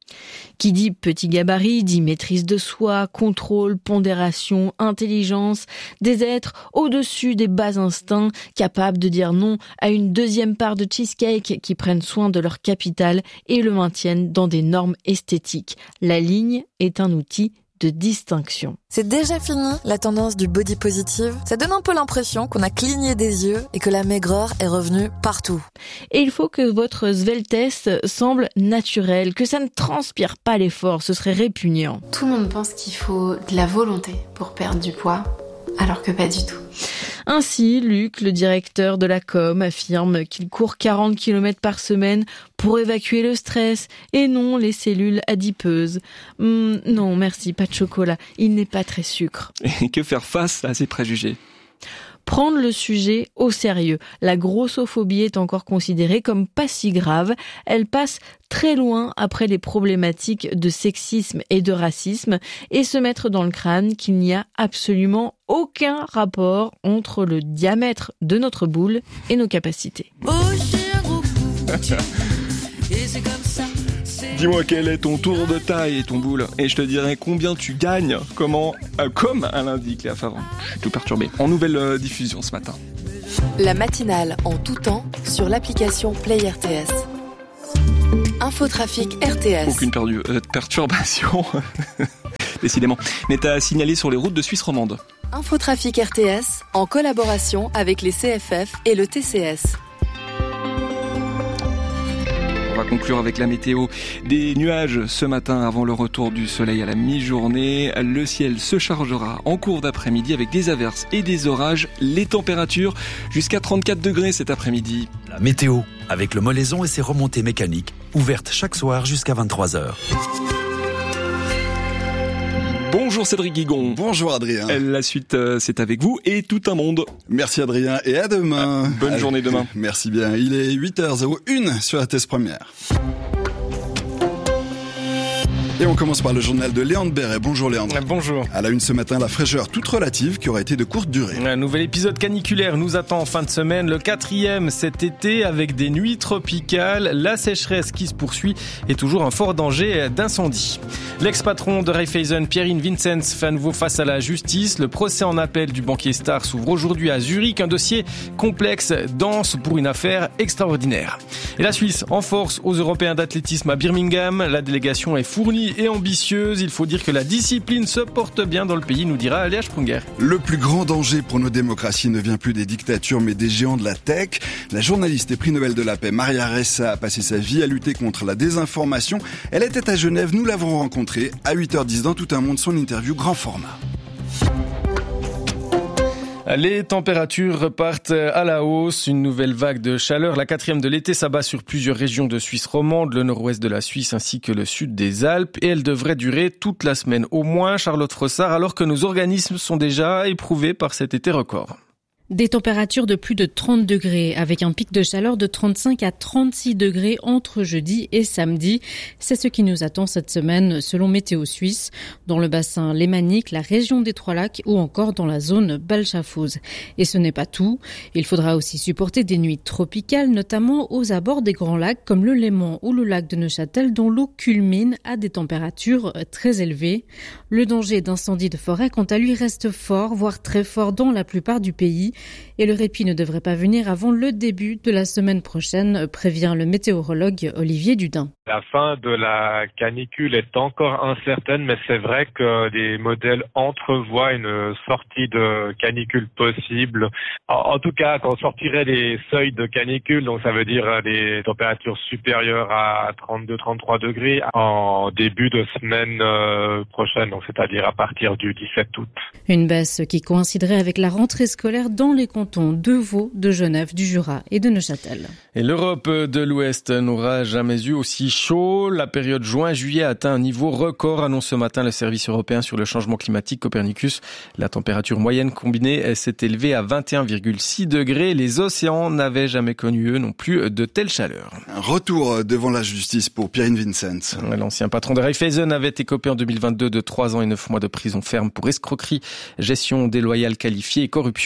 Speaker 7: Qui dit petit gabarit, dit maîtrise de soi, contrôle, pondération, intelligence, des êtres au-dessus des bas instincts, capables de dire non à une deuxième part de cheesecake, qui prennent soin de leur capital et le maintiennent dans des normes esthétiques. La ligne est un outil de distinction.
Speaker 9: C'est déjà fini la tendance du body positive. Ça donne un peu l'impression qu'on a cligné des yeux et que la maigreur est revenue partout.
Speaker 7: Et il faut que votre sveltesse semble naturelle, que ça ne transpire pas l'effort, ce serait répugnant.
Speaker 10: Tout le monde pense qu'il faut de la volonté pour perdre du poids, alors que pas du tout.
Speaker 7: Ainsi, Luc, le directeur de la com, affirme qu'il court quarante kilomètres par semaine pour évacuer le stress et non les cellules adipeuses. Hum, non, merci, pas de chocolat. Il n'est pas très sucre.
Speaker 1: Et que faire face à ces préjugés ?
Speaker 7: Prendre le sujet au sérieux. La grossophobie est encore considérée comme pas si grave. Elle passe très loin après les problématiques de sexisme et de racisme et se mettre dans le crâne qu'il n'y a absolument aucun rapport entre le diamètre de notre boule et nos capacités.
Speaker 1: Dis-moi quel est ton tour de taille et ton boule, et je te dirai combien tu gagnes, comment, euh, comme à l'indique Léa Favre. Je suis tout perturbé. En nouvelle euh, diffusion ce matin.
Speaker 2: La matinale en tout temps sur l'application Play R T S. Infotrafic R T S.
Speaker 1: Aucune perdu- euh, perturbation, décidément, n'est à signaler sur les routes de Suisse romande.
Speaker 2: Infotrafic R T S en collaboration avec les C F F et le T C S.
Speaker 1: On va conclure avec la météo. Des nuages ce matin avant le retour du soleil à la mi-journée. Le ciel se chargera en cours d'après-midi avec des averses et des orages. Les températures jusqu'à trente-quatre degrés cet après-midi.
Speaker 11: La météo avec le Molaison et ses remontées mécaniques ouvertes chaque soir jusqu'à vingt-trois heures.
Speaker 1: Bonjour Cédric Guigon.
Speaker 12: Bonjour Adrien.
Speaker 1: La suite, euh, c'est avec vous et tout un monde.
Speaker 12: Merci Adrien et à demain.
Speaker 1: Ah, bonne Allez, journée demain.
Speaker 12: Merci bien. Il est huit heures zéro un sur R T S Première. Et on commence par le journal de Léandre Béret. Bonjour Léandre.
Speaker 13: Bonjour.
Speaker 12: À la une ce matin, la fraîcheur toute relative qui aura été de courte durée.
Speaker 13: Un nouvel épisode caniculaire nous attend en fin de semaine, le quatrième cet été avec des nuits tropicales. La sécheresse qui se poursuit et toujours un fort danger d'incendie. L'ex-patron de Raiffeisen, Pierin Vinzenz, fait à nouveau face à la justice. Le procès en appel du banquier Star s'ouvre aujourd'hui à Zurich. Un dossier complexe, dense pour une affaire extraordinaire. Et la Suisse en force aux Européens d'athlétisme à Birmingham. La délégation est fournie et ambitieuse. Il faut dire que la discipline se porte bien dans le pays, nous dira Léa Sprunger.
Speaker 12: Le plus grand danger pour nos démocraties ne vient plus des dictatures mais des géants de la tech. La journaliste et prix Nobel de la paix Maria Ressa a passé sa vie à lutter contre la désinformation. Elle était à Genève, nous l'avons rencontrée à huit heures dix dans Tout un monde, son interview grand format.
Speaker 13: Les températures repartent à la hausse. Une nouvelle vague de chaleur, la quatrième de l'été, s'abat sur plusieurs régions de Suisse romande, le nord-ouest de la Suisse ainsi que le sud des Alpes. Et elle devrait durer toute la semaine au moins, Charlotte Frossard, alors que nos organismes sont déjà éprouvés par cet été record.
Speaker 14: Des températures de plus de trente degrés, avec un pic de chaleur de trente-cinq à trente-six degrés entre jeudi et samedi. C'est ce qui nous attend cette semaine, selon Météo Suisse, dans le bassin lémanique, la région des Trois-Lacs ou encore dans la zone Balchafouz. Et ce n'est pas tout. Il faudra aussi supporter des nuits tropicales, notamment aux abords des grands lacs comme le Léman ou le lac de Neuchâtel, dont l'eau culmine à des températures très élevées. Le danger d'incendie de forêt, quant à lui, reste fort, voire très fort dans la plupart du pays. Et le répit ne devrait pas venir avant le début de la semaine prochaine, prévient le météorologue Olivier Dudin.
Speaker 15: La fin de la canicule est encore incertaine, mais c'est vrai que les modèles entrevoient une sortie de canicule possible. En tout cas, quand on sortirait les seuils de canicule, donc ça veut dire des températures supérieures à trente-deux à trente-trois degrés en début de semaine prochaine, donc c'est-à-dire à partir du dix-sept août.
Speaker 14: Une baisse qui coïnciderait avec la rentrée scolaire dans les cantons de Vaud, de Genève, du Jura et de Neuchâtel.
Speaker 13: Et l'Europe de l'Ouest n'aura jamais eu aussi chaud. La période juin-juillet a atteint un niveau record, annonce ce matin le service européen sur le changement climatique Copernicus. La température moyenne combinée s'est élevée à vingt et un virgule six degrés. Les océans n'avaient jamais connu, eux non plus, de telle chaleur.
Speaker 12: Un retour devant la justice pour Pierin Vinzenz.
Speaker 13: L'ancien patron de Raiffeisen avait écopé en deux mille vingt-deux de trois ans et neuf mois de prison ferme pour escroquerie, gestion déloyale qualifiée et corruption privée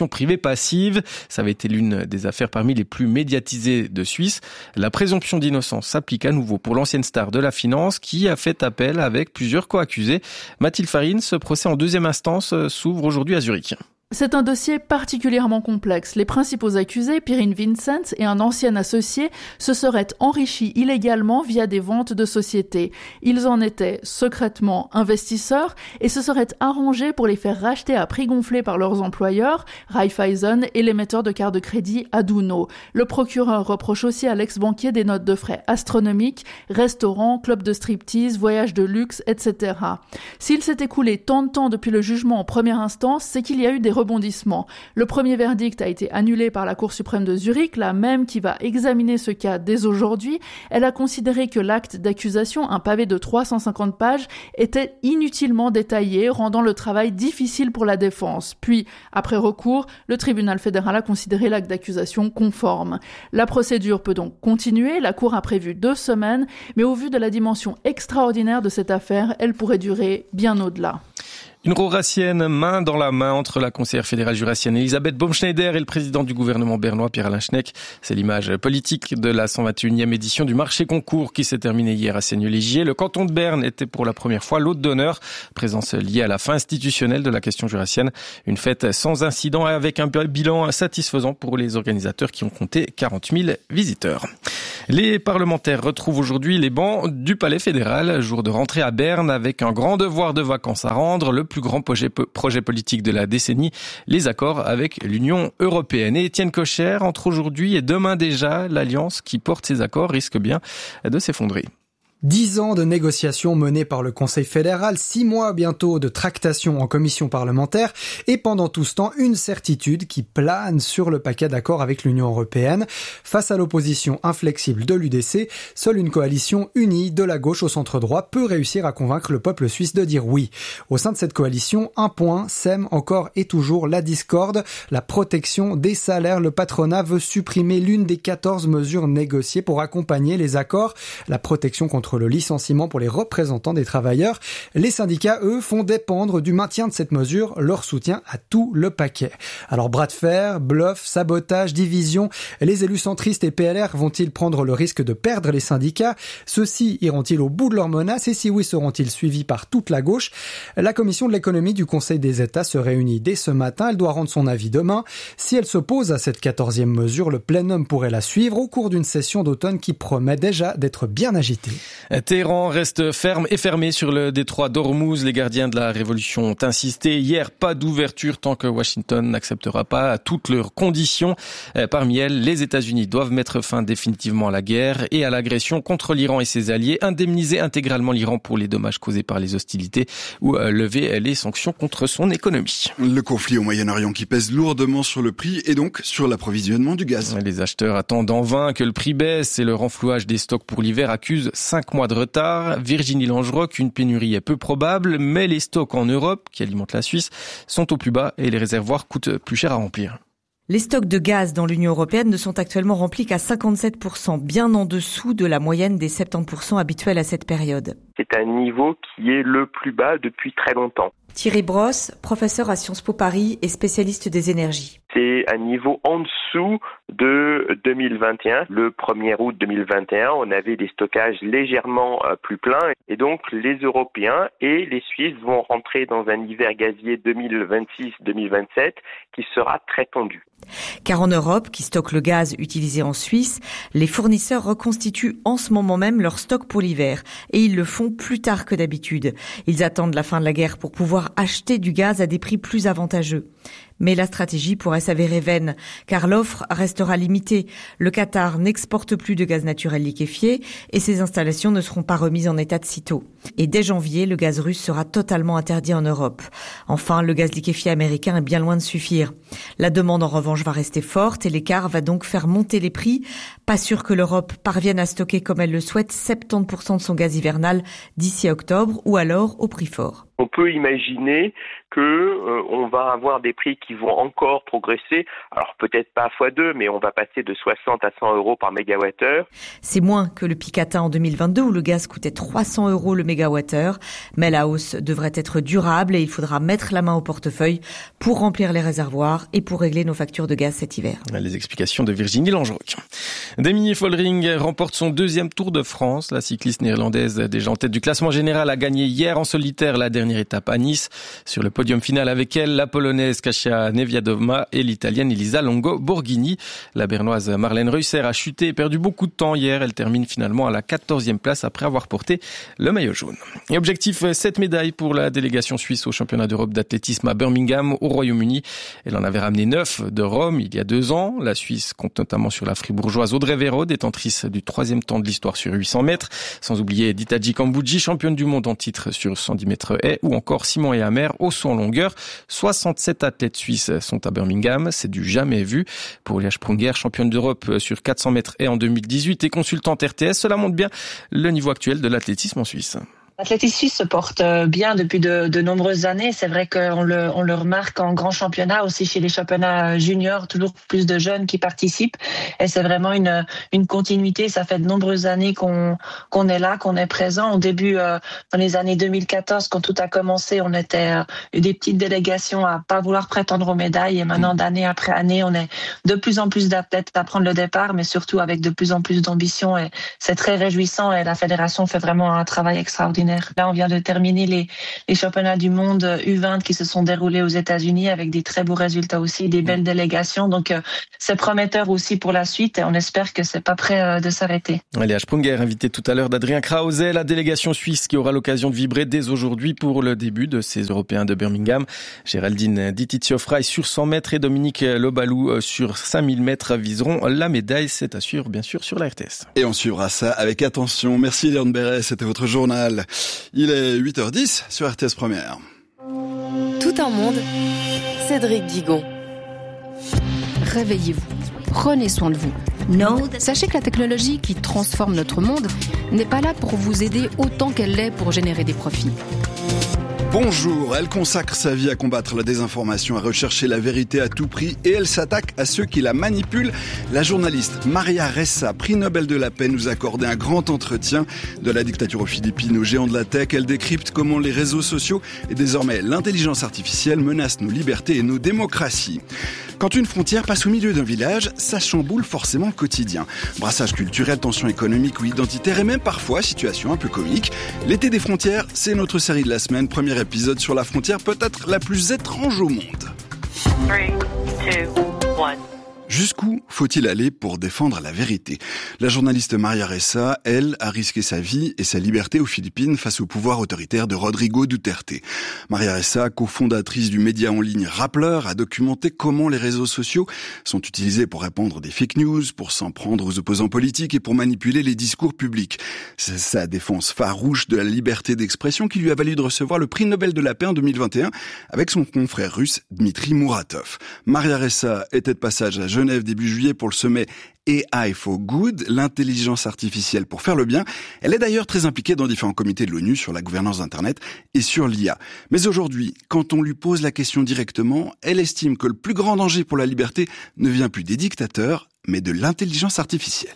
Speaker 13: passive. Ça avait été l'une des affaires parmi les plus médiatisées de Suisse. La présomption d'innocence s'applique à nouveau pour l'ancienne star de la finance qui a fait appel avec plusieurs co-accusés. Mathilde Farine, ce procès en deuxième instance s'ouvre aujourd'hui à Zurich.
Speaker 16: C'est un dossier particulièrement complexe. Les principaux accusés, Pirine Vincent et un ancien associé, se seraient enrichis illégalement via des ventes de sociétés. Ils en étaient secrètement investisseurs et se seraient arrangés pour les faire racheter à prix gonflé par leurs employeurs, Raiffeisen et l'émetteur de cartes de crédit Aduno. Le procureur reproche aussi à l'ex-banquier des notes de frais astronomiques, restaurants, clubs de striptease, voyages de luxe, et cetera. S'il s'est écoulé tant de temps depuis le jugement en première instance, c'est qu'il y a eu des rebondissements. Le premier verdict a été annulé par la Cour suprême de Zurich, la même qui va examiner ce cas dès aujourd'hui. Elle a considéré que l'acte d'accusation, un pavé de trois cent cinquante pages, était inutilement détaillé, rendant le travail difficile pour la défense. Puis, après recours, le tribunal fédéral a considéré l'acte d'accusation conforme. La procédure peut donc continuer. La Cour a prévu deux semaines, mais au vu de la dimension extraordinaire de cette affaire, elle pourrait durer bien au-delà.
Speaker 13: Une Roracienne main dans la main entre la conseillère fédérale jurassienne Elisabeth Baumschneider et le président du gouvernement bernois Pierre-Alain Schnegg. C'est l'image politique de la cent vingt et unième édition du marché concours qui s'est terminée hier à Seigneux-Légier. Le canton de Berne était pour la première fois l'hôte d'honneur, présence liée à la fin institutionnelle de la question jurassienne. Une fête sans incident et avec un bilan satisfaisant pour les organisateurs qui ont compté quarante mille visiteurs. Les parlementaires retrouvent aujourd'hui les bancs du Palais fédéral, jour de rentrée à Berne avec un grand devoir de vacances à rendre, le plus grand projet, projet politique de la décennie, les accords avec l'Union européenne. Et Étienne Kocher, entre aujourd'hui et demain déjà, l'alliance qui porte ces accords risque bien de s'effondrer.
Speaker 17: Dix ans de négociations menées par le Conseil fédéral, six mois bientôt de tractations en commission parlementaire et pendant tout ce temps, une certitude qui plane sur le paquet d'accords avec l'Union européenne. Face à l'opposition inflexible de l'U D C, seule une coalition unie de la gauche au centre droit peut réussir à convaincre le peuple suisse de dire oui. Au sein de cette coalition, un point sème encore et toujours la discorde, la protection des salaires. Le patronat veut supprimer l'une des quatorze mesures négociées pour accompagner les accords, la protection contre le licenciement pour les représentants des travailleurs. Les syndicats, eux, font dépendre du maintien de cette mesure leur soutien à tout le paquet. Alors bras de fer, bluff, sabotage, division, les élus centristes et P L R vont-ils prendre le risque de perdre les syndicats? Ceux-ci iront-ils au bout de leurs menaces et si oui, seront-ils suivis par toute la gauche? La commission de l'économie du Conseil des États se réunit dès ce matin. Elle doit rendre son avis demain. Si elle s'oppose à cette quatorzième mesure, le plénum pourrait la suivre au cours d'une session d'automne qui promet déjà d'être bien agitée.
Speaker 13: Téhéran reste ferme et fermé sur le détroit d'Ormuz. Les gardiens de la révolution ont insisté hier, pas d'ouverture tant que Washington n'acceptera pas à toutes leurs conditions. Parmi elles, les États-Unis doivent mettre fin définitivement à la guerre et à l'agression contre l'Iran et ses alliés, indemniser intégralement l'Iran pour les dommages causés par les hostilités ou lever les sanctions contre son économie.
Speaker 12: Le conflit au Moyen-Orient qui pèse lourdement sur le prix et donc sur l'approvisionnement du gaz.
Speaker 13: Les acheteurs attendent en vain que le prix baisse et le renflouage des stocks pour l'hiver accuse cinq mois de retard. Virginie Langerock, une pénurie est peu probable, mais les stocks en Europe, qui alimentent la Suisse, sont au plus bas et les réservoirs coûtent plus cher à remplir.
Speaker 18: Les stocks de gaz dans l'Union européenne ne sont actuellement remplis qu'à cinquante-sept pour cent, bien en dessous de la moyenne des soixante-dix pour cent habituels à cette période.
Speaker 19: C'est un niveau qui est le plus bas depuis très longtemps.
Speaker 18: Thierry Brosse, professeur à Sciences Po Paris et spécialiste des énergies.
Speaker 19: C'est un niveau en dessous de deux mille vingt et un. Le premier août deux mille vingt et un, on avait des stockages légèrement plus pleins. Et donc, les Européens et les Suisses vont rentrer dans un hiver gazier deux mille vingt-six deux mille vingt-sept qui sera très tendu.
Speaker 18: Car en Europe, qui stocke le gaz utilisé en Suisse, les fournisseurs reconstituent en ce moment même leur stock pour l'hiver. Et ils le font plus tard que d'habitude. Ils attendent la fin de la guerre pour pouvoir acheter du gaz à des prix plus avantageux. Mais la stratégie pourrait s'avérer vaine, car l'offre restera limitée. Le Qatar n'exporte plus de gaz naturel liquéfié et ses installations ne seront pas remises en état de sitôt. Et dès janvier, le gaz russe sera totalement interdit en Europe. Enfin, le gaz liquéfié américain est bien loin de suffire. La demande en revanche va rester forte et l'écart va donc faire monter les prix. Pas sûr que l'Europe parvienne à stocker comme elle le souhaite soixante-dix pour cent de son gaz hivernal d'ici à octobre ou alors au prix fort.
Speaker 19: On peut imaginer que euh, on va avoir des prix qui vont encore progresser. Alors peut-être pas à fois deux, mais on va passer de soixante à cent euros par mégawattheure.
Speaker 18: C'est moins que le pic atteint en deux mille vingt-deux où le gaz coûtait trois cents euros le mégawattheure. Mais la hausse devrait être durable et il faudra mettre la main au portefeuille pour remplir les réservoirs et pour régler nos factures de gaz cet hiver.
Speaker 13: Les explications de Virginie Langeroc. Demi Follering remporte son deuxième Tour de France. La cycliste néerlandaise, déjà en tête du classement général, a gagné hier en solitaire la dernière étape à Nice. Sur le podium final avec elle, la polonaise Kasia Niewiadoma et l'italienne Elisa Longo Borghini. La bernoise Marlène Reusser a chuté et perdu beaucoup de temps hier. Elle termine finalement à la quatorzième place après avoir porté le maillot jaune. Et objectif, sept médailles pour la délégation suisse au championnat d'Europe d'athlétisme à Birmingham au Royaume-Uni. Elle en avait ramené neuf de Rome il y a deux ans. La Suisse compte notamment sur la fribourgeoise Audrey Véro, détentrice du troisième temps de l'histoire sur huit cents mètres. Sans oublier Ditaji Kambouji, championne du monde en titre sur cent dix mètres haies, ou encore Simon Ehamer au saut en longueur. soixante-sept athlètes suisses sont à Birmingham, c'est du jamais vu. Pour Lia Sprunger, championne d'Europe sur quatre cents mètres haies en deux mille dix-huit et consultante R T S, cela montre bien le niveau actuel de l'athlétisme en Suisse.
Speaker 4: L'athlétisme suisse se porte bien depuis de, de nombreuses années. C'est vrai qu'on le, on le remarque en grand championnat, aussi chez les championnats juniors, toujours plus de jeunes qui participent. Et c'est vraiment une, une continuité. Ça fait de nombreuses années qu'on, qu'on est là, qu'on est présent. Au début, euh, dans les années deux mille quatorze, quand tout a commencé, on était euh, des petites délégations à pas vouloir prétendre aux médailles. Et maintenant, d'année après année, on est de plus en plus d'athlètes à prendre le départ, mais surtout avec de plus en plus d'ambition. Et c'est très réjouissant. Et la fédération fait vraiment un travail extraordinaire. Là, on vient de terminer les, les championnats du monde U vingt qui se sont déroulés aux États-Unis avec des très beaux résultats aussi, des belles délégations. Donc, euh, c'est prometteur aussi pour la suite et on espère que c'est pas prêt euh, de s'arrêter.
Speaker 13: Léa Sprunger, invité tout à l'heure d'Adrien Krause, la délégation suisse qui aura l'occasion de vibrer dès aujourd'hui pour le début de ces Européens de Birmingham. Géraldine Dititiofray sur cent mètres et Dominique Lobalou sur cinq mille mètres viseront la médaille. C'est à suivre, bien sûr, sur la R T S.
Speaker 12: Et on suivra ça avec attention. Merci Léon Béret, c'était votre journal. Il est huit heures dix sur R T S Première.
Speaker 2: Tout un monde, Cédric Guigon.
Speaker 20: Réveillez-vous, prenez soin de vous. Sachez que la technologie qui transforme notre monde n'est pas là pour vous aider autant qu'elle l'est pour générer des profits.
Speaker 12: Bonjour, elle consacre sa vie à combattre la désinformation, à rechercher la vérité à tout prix et elle s'attaque à ceux qui la manipulent. La journaliste Maria Ressa, prix Nobel de la paix, nous a accordé un grand entretien. De la dictature aux Philippines aux géants de la tech, elle décrypte comment les réseaux sociaux et désormais l'intelligence artificielle menacent nos libertés et nos démocraties. Quand une frontière passe au milieu d'un village, ça chamboule forcément le quotidien. Brassage culturel, tensions économiques ou identitaires et même parfois situation un peu comique. L'été des frontières, c'est notre série de la semaine. Premier épisode sur la frontière peut-être la plus étrange au monde. three, two, one. Jusqu'où faut-il aller pour défendre la vérité ? La journaliste Maria Ressa, elle, a risqué sa vie et sa liberté aux Philippines face au pouvoir autoritaire de Rodrigo Duterte. Maria Ressa, cofondatrice du média en ligne Rappler, a documenté comment les réseaux sociaux sont utilisés pour répandre des fake news, pour s'en prendre aux opposants politiques et pour manipuler les discours publics. C'est sa défense farouche de la liberté d'expression qui lui a valu de recevoir le prix Nobel de la paix en deux mille vingt et un avec son confrère russe Dmitri Muratov. Maria Ressa était de passage à Genève début juillet pour le sommet A I for Good, l'intelligence artificielle pour faire le bien. Elle est d'ailleurs très impliquée dans différents comités de l'ONU sur la gouvernance d'Internet et sur l'I A. Mais aujourd'hui, quand on lui pose la question directement, elle estime que le plus grand danger pour la liberté ne vient plus des dictateurs, mais de l'intelligence artificielle.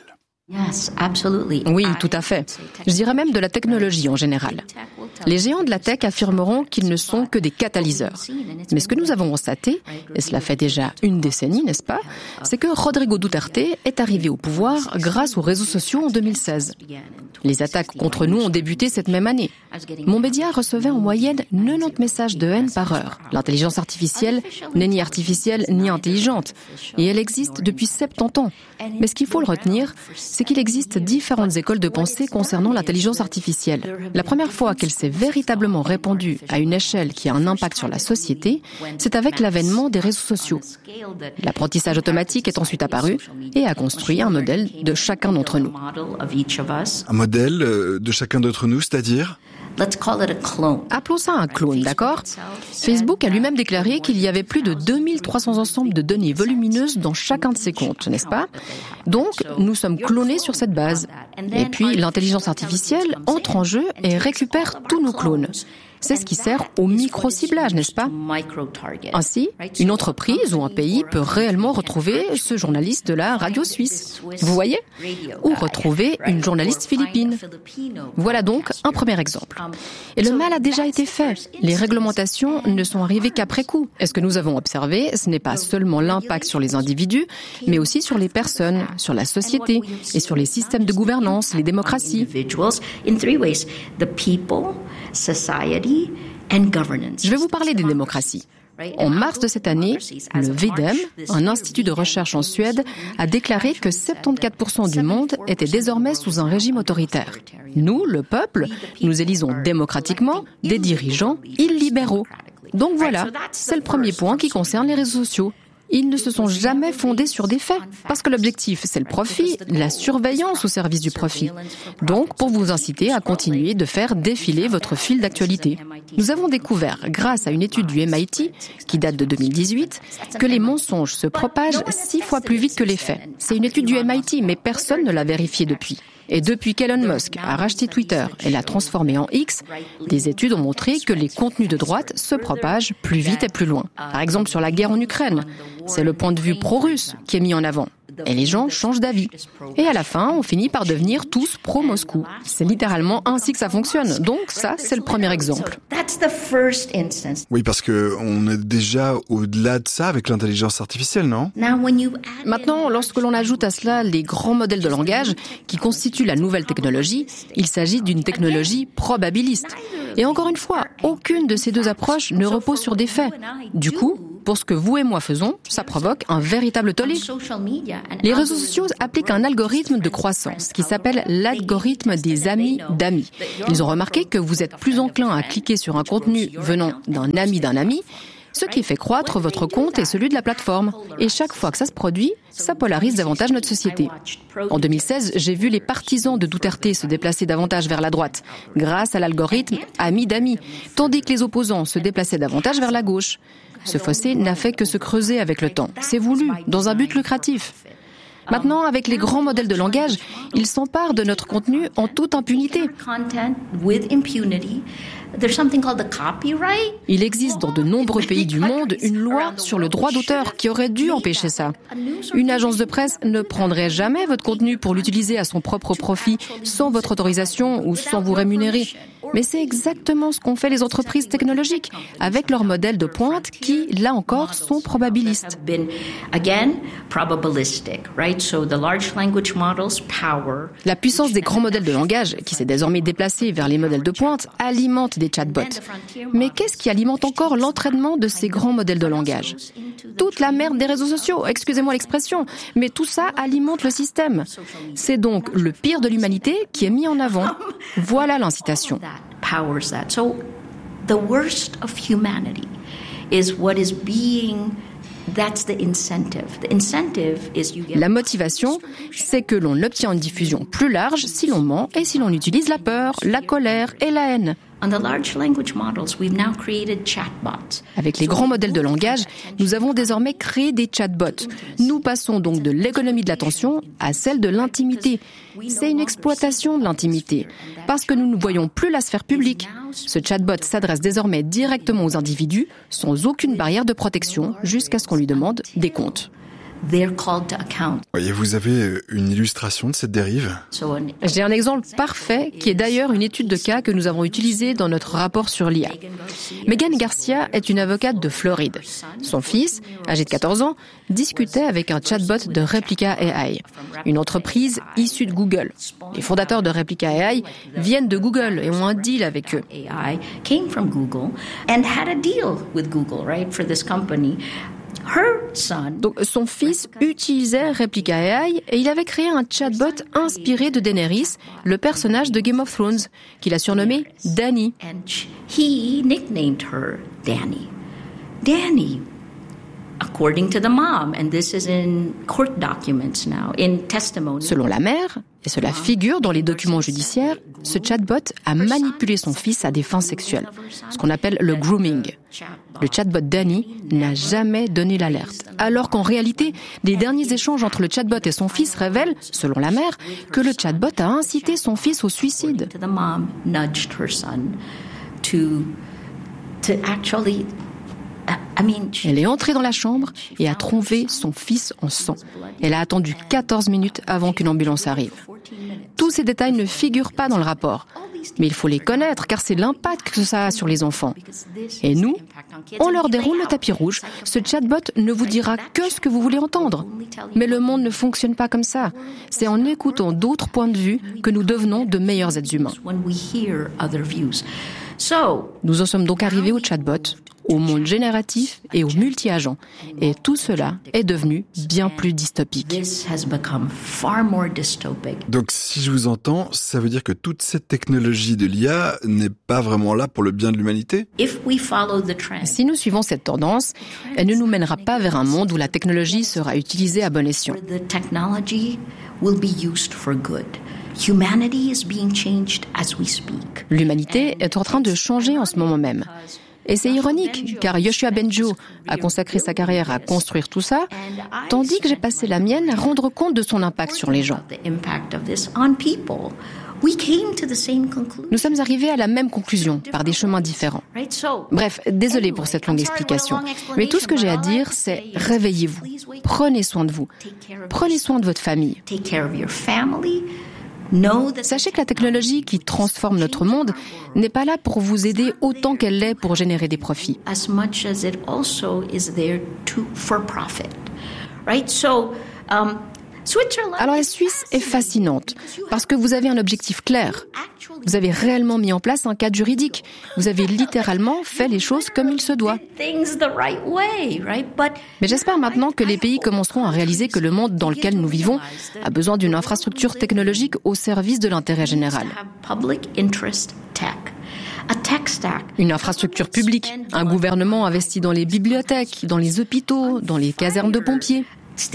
Speaker 20: Oui, tout à fait. Je dirais même de la technologie en général. Les géants de la tech affirmeront qu'ils ne sont que des catalyseurs. Mais ce que nous avons constaté, et cela fait déjà une décennie, n'est-ce pas, c'est que Rodrigo Duterte est arrivé au pouvoir grâce aux réseaux sociaux en deux mille seize. Les attaques contre nous ont débuté cette même année. Mon média recevait en moyenne quatre-vingt-dix messages de haine par heure. L'intelligence artificielle n'est ni artificielle ni intelligente. Et elle existe depuis soixante-dix ans. Mais ce qu'il faut le retenir, c'est qu'il existe différentes écoles de pensée concernant l'intelligence artificielle. La première fois qu'elle s'est véritablement répandue à une échelle qui a un impact sur la société, c'est avec l'avènement des réseaux sociaux. L'apprentissage automatique est ensuite apparu et a construit un modèle de chacun d'entre nous.
Speaker 12: Un modèle de chacun d'entre nous, c'est-à-dire ?
Speaker 20: Appelons ça un clone, d'accord ? Facebook a lui-même déclaré qu'il y avait plus de deux mille trois cents ensembles de données volumineuses dans chacun de ses comptes, n'est-ce pas ? Donc, nous sommes clonés sur cette base. Et puis, l'intelligence artificielle entre en jeu et récupère tous nos clones. C'est ce qui sert au micro-ciblage, n'est-ce pas? Ainsi, une entreprise ou un pays peut réellement retrouver ce journaliste de la radio suisse. Vous voyez? Ou retrouver une journaliste philippine. Voilà donc un premier exemple. Et le mal a déjà été fait. Les réglementations ne sont arrivées qu'après coup. Et ce que nous avons observé, ce n'est pas seulement l'impact sur les individus, mais aussi sur les personnes, sur la société et sur les systèmes de gouvernance, les démocraties. Je vais vous parler des démocraties. En mars de cette année, le V D E M, un institut de recherche en Suède, a déclaré que soixante-quatorze pour cent du monde était désormais sous un régime autoritaire. Nous, le peuple, nous élisons démocratiquement des dirigeants illibéraux. Donc voilà, c'est le premier point qui concerne les réseaux sociaux. Ils ne se sont jamais fondés sur des faits, parce que l'objectif, c'est le profit, la surveillance au service du profit. Donc, pour vous inciter à continuer de faire défiler votre fil d'actualité. Nous avons découvert, grâce à une étude du M I T, qui date de deux mille dix-huit, que les mensonges se propagent six fois plus vite que les faits. C'est une étude du M I T, mais personne ne l'a vérifiée depuis. Et depuis qu'Elon Musk a racheté Twitter et l'a transformé en X, des études ont montré que les contenus de droite se propagent plus vite et plus loin. Par exemple, sur la guerre en Ukraine, c'est le point de vue pro-russe qui est mis en avant. Et les gens changent d'avis. Et à la fin, on finit par devenir tous pro-Moscou. C'est littéralement ainsi que ça fonctionne. Donc ça, c'est le premier exemple.
Speaker 12: Oui, parce que on est déjà au-delà de ça avec l'intelligence artificielle, non?
Speaker 20: Maintenant, lorsque l'on ajoute à cela les grands modèles de langage qui constituent la nouvelle technologie, il s'agit d'une technologie probabiliste. Et encore une fois, aucune de ces deux approches ne repose sur des faits. Du coup, pour ce que vous et moi faisons, ça provoque un véritable tollé. Les réseaux sociaux appliquent un algorithme de croissance qui s'appelle l'algorithme des amis d'amis. Ils ont remarqué que vous êtes plus enclin à cliquer sur un contenu venant d'un ami d'un ami, ce qui fait croître votre compte et celui de la plateforme. Et chaque fois que ça se produit, ça polarise davantage notre société. En deux mille seize, j'ai vu les partisans de Duterte se déplacer davantage vers la droite, grâce à l'algorithme ami d'amis, tandis que les opposants se déplaçaient davantage vers la gauche. Ce fossé n'a fait que se creuser avec le temps. C'est voulu, dans un but lucratif. Maintenant, avec les grands modèles de langage, ils s'emparent de notre contenu en toute impunité. Il existe dans de nombreux pays du monde une loi sur le droit d'auteur qui aurait dû empêcher ça. Une agence de presse ne prendrait jamais votre contenu pour l'utiliser à son propre profit sans votre autorisation ou sans vous rémunérer. Mais c'est exactement ce qu'ont fait les entreprises technologiques avec leurs modèles de pointe qui, là encore, sont probabilistes. La puissance des grands modèles de langage, qui s'est désormais déplacée vers les modèles de pointe, alimente des chatbots. Mais qu'est-ce qui alimente encore l'entraînement de ces grands modèles de langage? Toute la merde des réseaux sociaux, excusez-moi l'expression, mais tout ça alimente le système. C'est donc le pire de l'humanité qui est mis en avant. Voilà l'incitation.
Speaker 21: The worst of humanity is what is being That's the incentive. The incentive is you get...
Speaker 20: La motivation, c'est que l'on obtient une diffusion plus large si l'on ment et si l'on utilise la peur, la colère et la haine. Avec les grands modèles de langage, nous avons désormais créé des chatbots. Nous passons donc de l'économie de l'attention à celle de l'intimité. C'est une exploitation de l'intimité, parce que nous ne voyons plus la sphère publique. Ce chatbot s'adresse désormais directement aux individus, sans aucune barrière de protection, jusqu'à ce qu'on lui demande des comptes.
Speaker 12: Et vous avez une illustration de cette dérive?
Speaker 20: J'ai un exemple parfait qui est d'ailleurs une étude de cas que nous avons utilisée dans notre rapport sur l'I A. Megan Garcia est une avocate de Floride. Son fils, âgé de quatorze ans, discutait avec un chatbot de Replica A I, une entreprise issue de Google. Les fondateurs de Replica A I viennent de Google et ont un deal avec eux. Donc, son fils utilisait Replica A I et il avait créé un chatbot inspiré de Daenerys, le personnage de Game of Thrones, qu'il a surnommé Dany.
Speaker 21: He nicknamed her Dany. Dany. According to the mom, and this is in court documents now, in testimony.
Speaker 20: Selon la mère, et cela figure dans les documents judiciaires, ce chatbot a manipulé son fils à des fins sexuelles, ce qu'on appelle le grooming. Le chatbot Dany n'a jamais donné l'alerte, alors qu'en réalité, les derniers échanges entre le chatbot et son fils révèlent, selon la mère, que le chatbot a incité son fils au suicide. Elle est entrée dans la chambre et a trouvé son fils en sang. Elle a attendu quatorze minutes avant qu'une ambulance arrive. Tous ces détails ne figurent pas dans le rapport. Mais il faut les connaître car c'est l'impact que ça a sur les enfants. Et nous, on leur déroule le tapis rouge. Ce chatbot ne vous dira que ce que vous voulez entendre. Mais le monde ne fonctionne pas comme ça. C'est en écoutant d'autres points de vue que nous devenons de meilleurs êtres humains. Nous en sommes donc arrivés au chatbot, au monde génératif et au multi-agent. Et tout cela est devenu bien plus dystopique.
Speaker 12: Donc si je vous entends, ça veut dire que toute cette technologie de l'I A n'est pas vraiment là pour le bien de l'humanité ?
Speaker 20: Si nous suivons cette tendance, elle ne nous mènera pas vers un monde où la technologie sera utilisée à bon escient. L'humanité est en train de changer en ce moment même. Et c'est ironique, car Yoshua Bengio a consacré sa carrière à construire tout ça, tandis que j'ai passé la mienne à rendre compte de son impact sur les gens. Nous sommes arrivés à la même conclusion, par des chemins différents. Bref, désolé pour cette longue explication, mais tout ce que j'ai à dire, c'est réveillez-vous, prenez soin de vous, prenez soin de votre famille. Sachez que la technologie qui transforme notre monde n'est pas là pour vous aider autant qu'elle l'est pour générer des profits. Alors la Suisse est fascinante parce que vous avez un objectif clair. Vous avez réellement mis en place un cadre juridique. Vous avez littéralement fait les choses comme il se doit. Mais j'espère maintenant que les pays commenceront à réaliser que le monde dans lequel nous vivons a besoin d'une infrastructure technologique au service de l'intérêt général. Une infrastructure publique, un gouvernement investi dans les bibliothèques, dans les hôpitaux, dans les casernes de pompiers.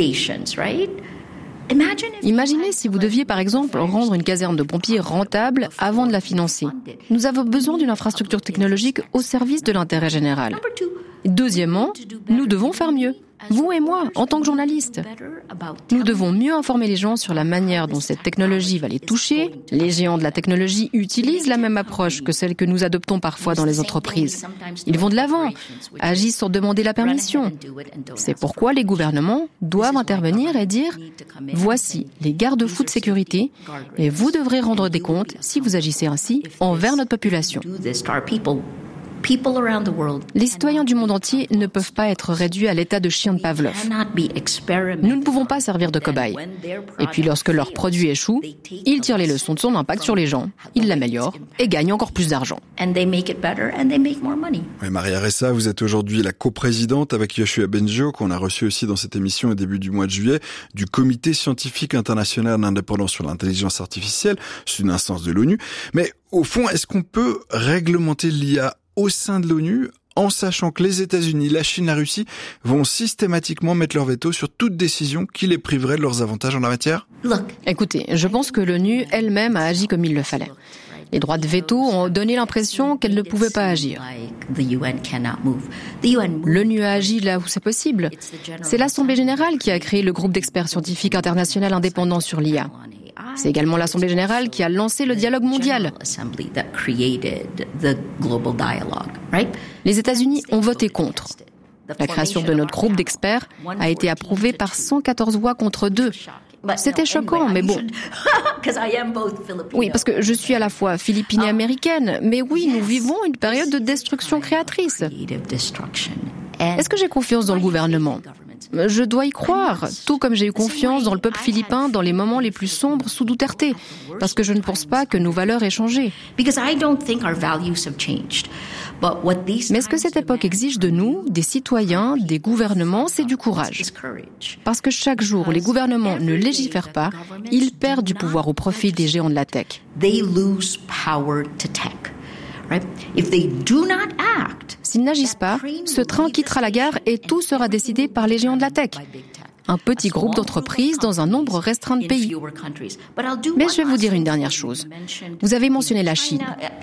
Speaker 20: Imaginez si vous deviez par exemple rendre une caserne de pompiers rentable avant de la financer. Nous avons besoin d'une infrastructure technologique au service de l'intérêt général. Deuxièmement, nous devons faire mieux. Vous et moi, en tant que journalistes. Nous devons mieux informer les gens sur la manière dont cette technologie va les toucher. Les géants de la technologie utilisent la même approche que celle que nous adoptons parfois dans les entreprises. Ils vont de l'avant, agissent sans demander la permission. C'est pourquoi les gouvernements doivent intervenir et dire « Voici les garde-fous de sécurité et vous devrez rendre des comptes si vous agissez ainsi envers notre population. » Les citoyens du monde entier ne peuvent pas être réduits à l'état de chiens de Pavlov. Nous ne pouvons pas servir de cobayes. Et puis lorsque leur produit échoue, ils tirent les leçons de son impact sur les gens, ils l'améliorent et gagnent encore plus d'argent.
Speaker 12: Oui, Maria Ressa, vous êtes aujourd'hui la coprésidente avec Yoshua Bengio, qu'on a reçu aussi dans cette émission au début du mois de juillet, du Comité scientifique international indépendant sur l'intelligence artificielle. C'est une instance de l'ONU. Mais au fond, est-ce qu'on peut réglementer l'I A au sein de l'ONU, en sachant que les États-Unis, la Chine, la Russie vont systématiquement mettre leur veto sur toute décision qui les priverait de leurs avantages en la matière ?
Speaker 20: Écoutez, je pense que l'ONU elle-même a agi comme il le fallait. Les droits de veto ont donné l'impression qu'elle ne pouvait pas agir. L'ONU a agi là où c'est possible. C'est l'Assemblée générale qui a créé le groupe d'experts scientifiques international indépendant sur l'I A. C'est également l'Assemblée générale qui a lancé le dialogue mondial. Les États-Unis ont voté contre. La création de notre groupe d'experts a été approuvée par cent quatorze voix contre deux. C'était choquant, mais bon. Oui, parce que je suis à la fois philippine et américaine, mais oui, nous vivons une période de destruction créatrice. Est-ce que j'ai confiance dans le gouvernement ? Je dois y croire, tout comme j'ai eu confiance dans le peuple philippin dans les moments les plus sombres sous Duterte, parce que je ne pense pas que nos valeurs aient changé. Mais ce que cette époque exige de nous, des citoyens, des gouvernements, c'est du courage. Parce que chaque jour où les gouvernements ne légifèrent pas, ils perdent du pouvoir au profit des géants de la tech. S'ils n'agissent pas, ce train quittera la gare et tout sera décidé par les géants de la tech. Un petit groupe d'entreprises dans un nombre restreint de pays. Mais je vais vous dire une dernière chose. Vous avez mentionné la Chine.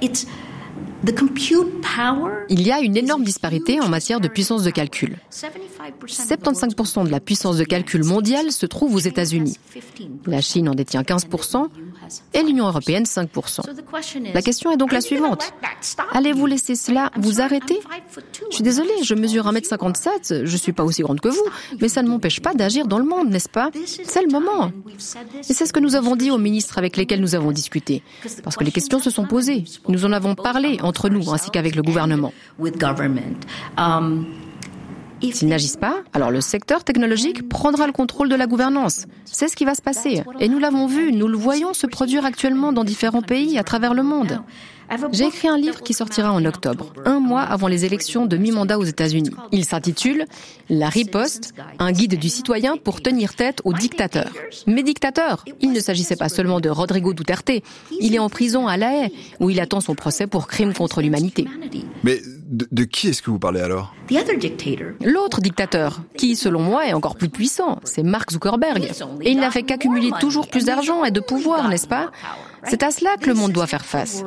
Speaker 20: Il y a une énorme disparité en matière de puissance de calcul. soixante-quinze pour cent de la puissance de calcul mondiale se trouve aux États-Unis. La Chine en détient quinze pour cent, et l'Union européenne cinq pour cent. La question est donc la suivante. Allez-vous laisser cela vous arrêter? Je suis désolée, je mesure un mètre cinquante-sept, je suis pas aussi grande que vous, mais ça ne m'empêche pas d'agir dans le monde, n'est-ce pas? C'est le moment. Et c'est ce que nous avons dit aux ministres avec lesquels nous avons discuté. Parce que les questions se sont posées. Nous en avons parlé entre nous ainsi qu'avec le gouvernement. S'ils n'agissent pas, alors le secteur technologique prendra le contrôle de la gouvernance. C'est ce qui va se passer. Et nous l'avons vu, nous le voyons se produire actuellement dans différents pays à travers le monde. J'ai écrit un livre qui sortira en octobre, un mois avant les élections de mi-mandat aux États-Unis. Il s'intitule « La riposte, un guide du citoyen pour tenir tête aux dictateurs ». Mais dictateurs, il ne s'agissait pas seulement de Rodrigo Duterte. Il est en prison à La Haye, où il attend son procès pour crime contre l'humanité.
Speaker 12: Mais de, de qui est-ce que vous parlez alors?
Speaker 20: L'autre dictateur, qui, selon moi, est encore plus puissant, c'est Mark Zuckerberg. Et il n'a fait qu'accumuler toujours plus d'argent et de pouvoir, n'est-ce pas? C'est à cela que le monde doit faire face.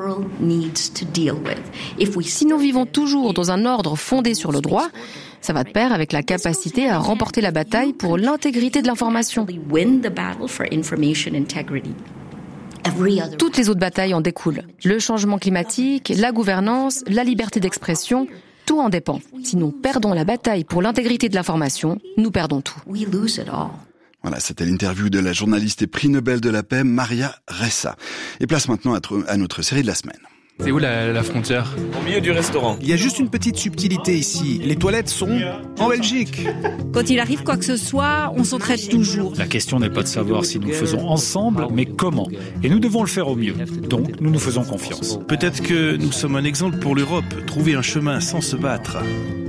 Speaker 20: Si nous vivons toujours dans un ordre fondé sur le droit, ça va de pair avec la capacité à remporter la bataille pour l'intégrité de l'information. Toutes les autres batailles en découlent. Le changement climatique, la gouvernance, la liberté d'expression, tout en dépend. Si nous perdons la bataille pour l'intégrité de l'information, nous perdons tout.
Speaker 12: Voilà, c'était l'interview de la journaliste et prix Nobel de la paix, Maria Ressa. Et place maintenant à notre série de la semaine.
Speaker 3: C'est où la, la frontière?
Speaker 22: Au milieu du restaurant.
Speaker 23: Il y a juste une petite subtilité ici. Les toilettes sont en Belgique.
Speaker 24: Quand il arrive quoi que ce soit, on s'entraide toujours.
Speaker 25: La question n'est pas de savoir si nous faisons ensemble, mais comment. Et nous devons le faire au mieux. Donc, nous nous faisons confiance.
Speaker 23: Peut-être que nous sommes un exemple pour l'Europe. Trouver un chemin sans se battre.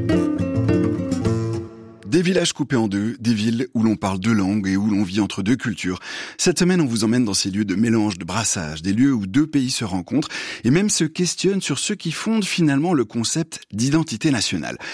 Speaker 12: Des villages coupés en deux, des villes où l'on parle deux langues et où l'on vit entre deux cultures. Cette semaine, on vous emmène dans ces lieux de mélange, de brassage, des lieux où deux pays se rencontrent et même se questionnent sur ce qui fonde finalement le concept d'identité nationale.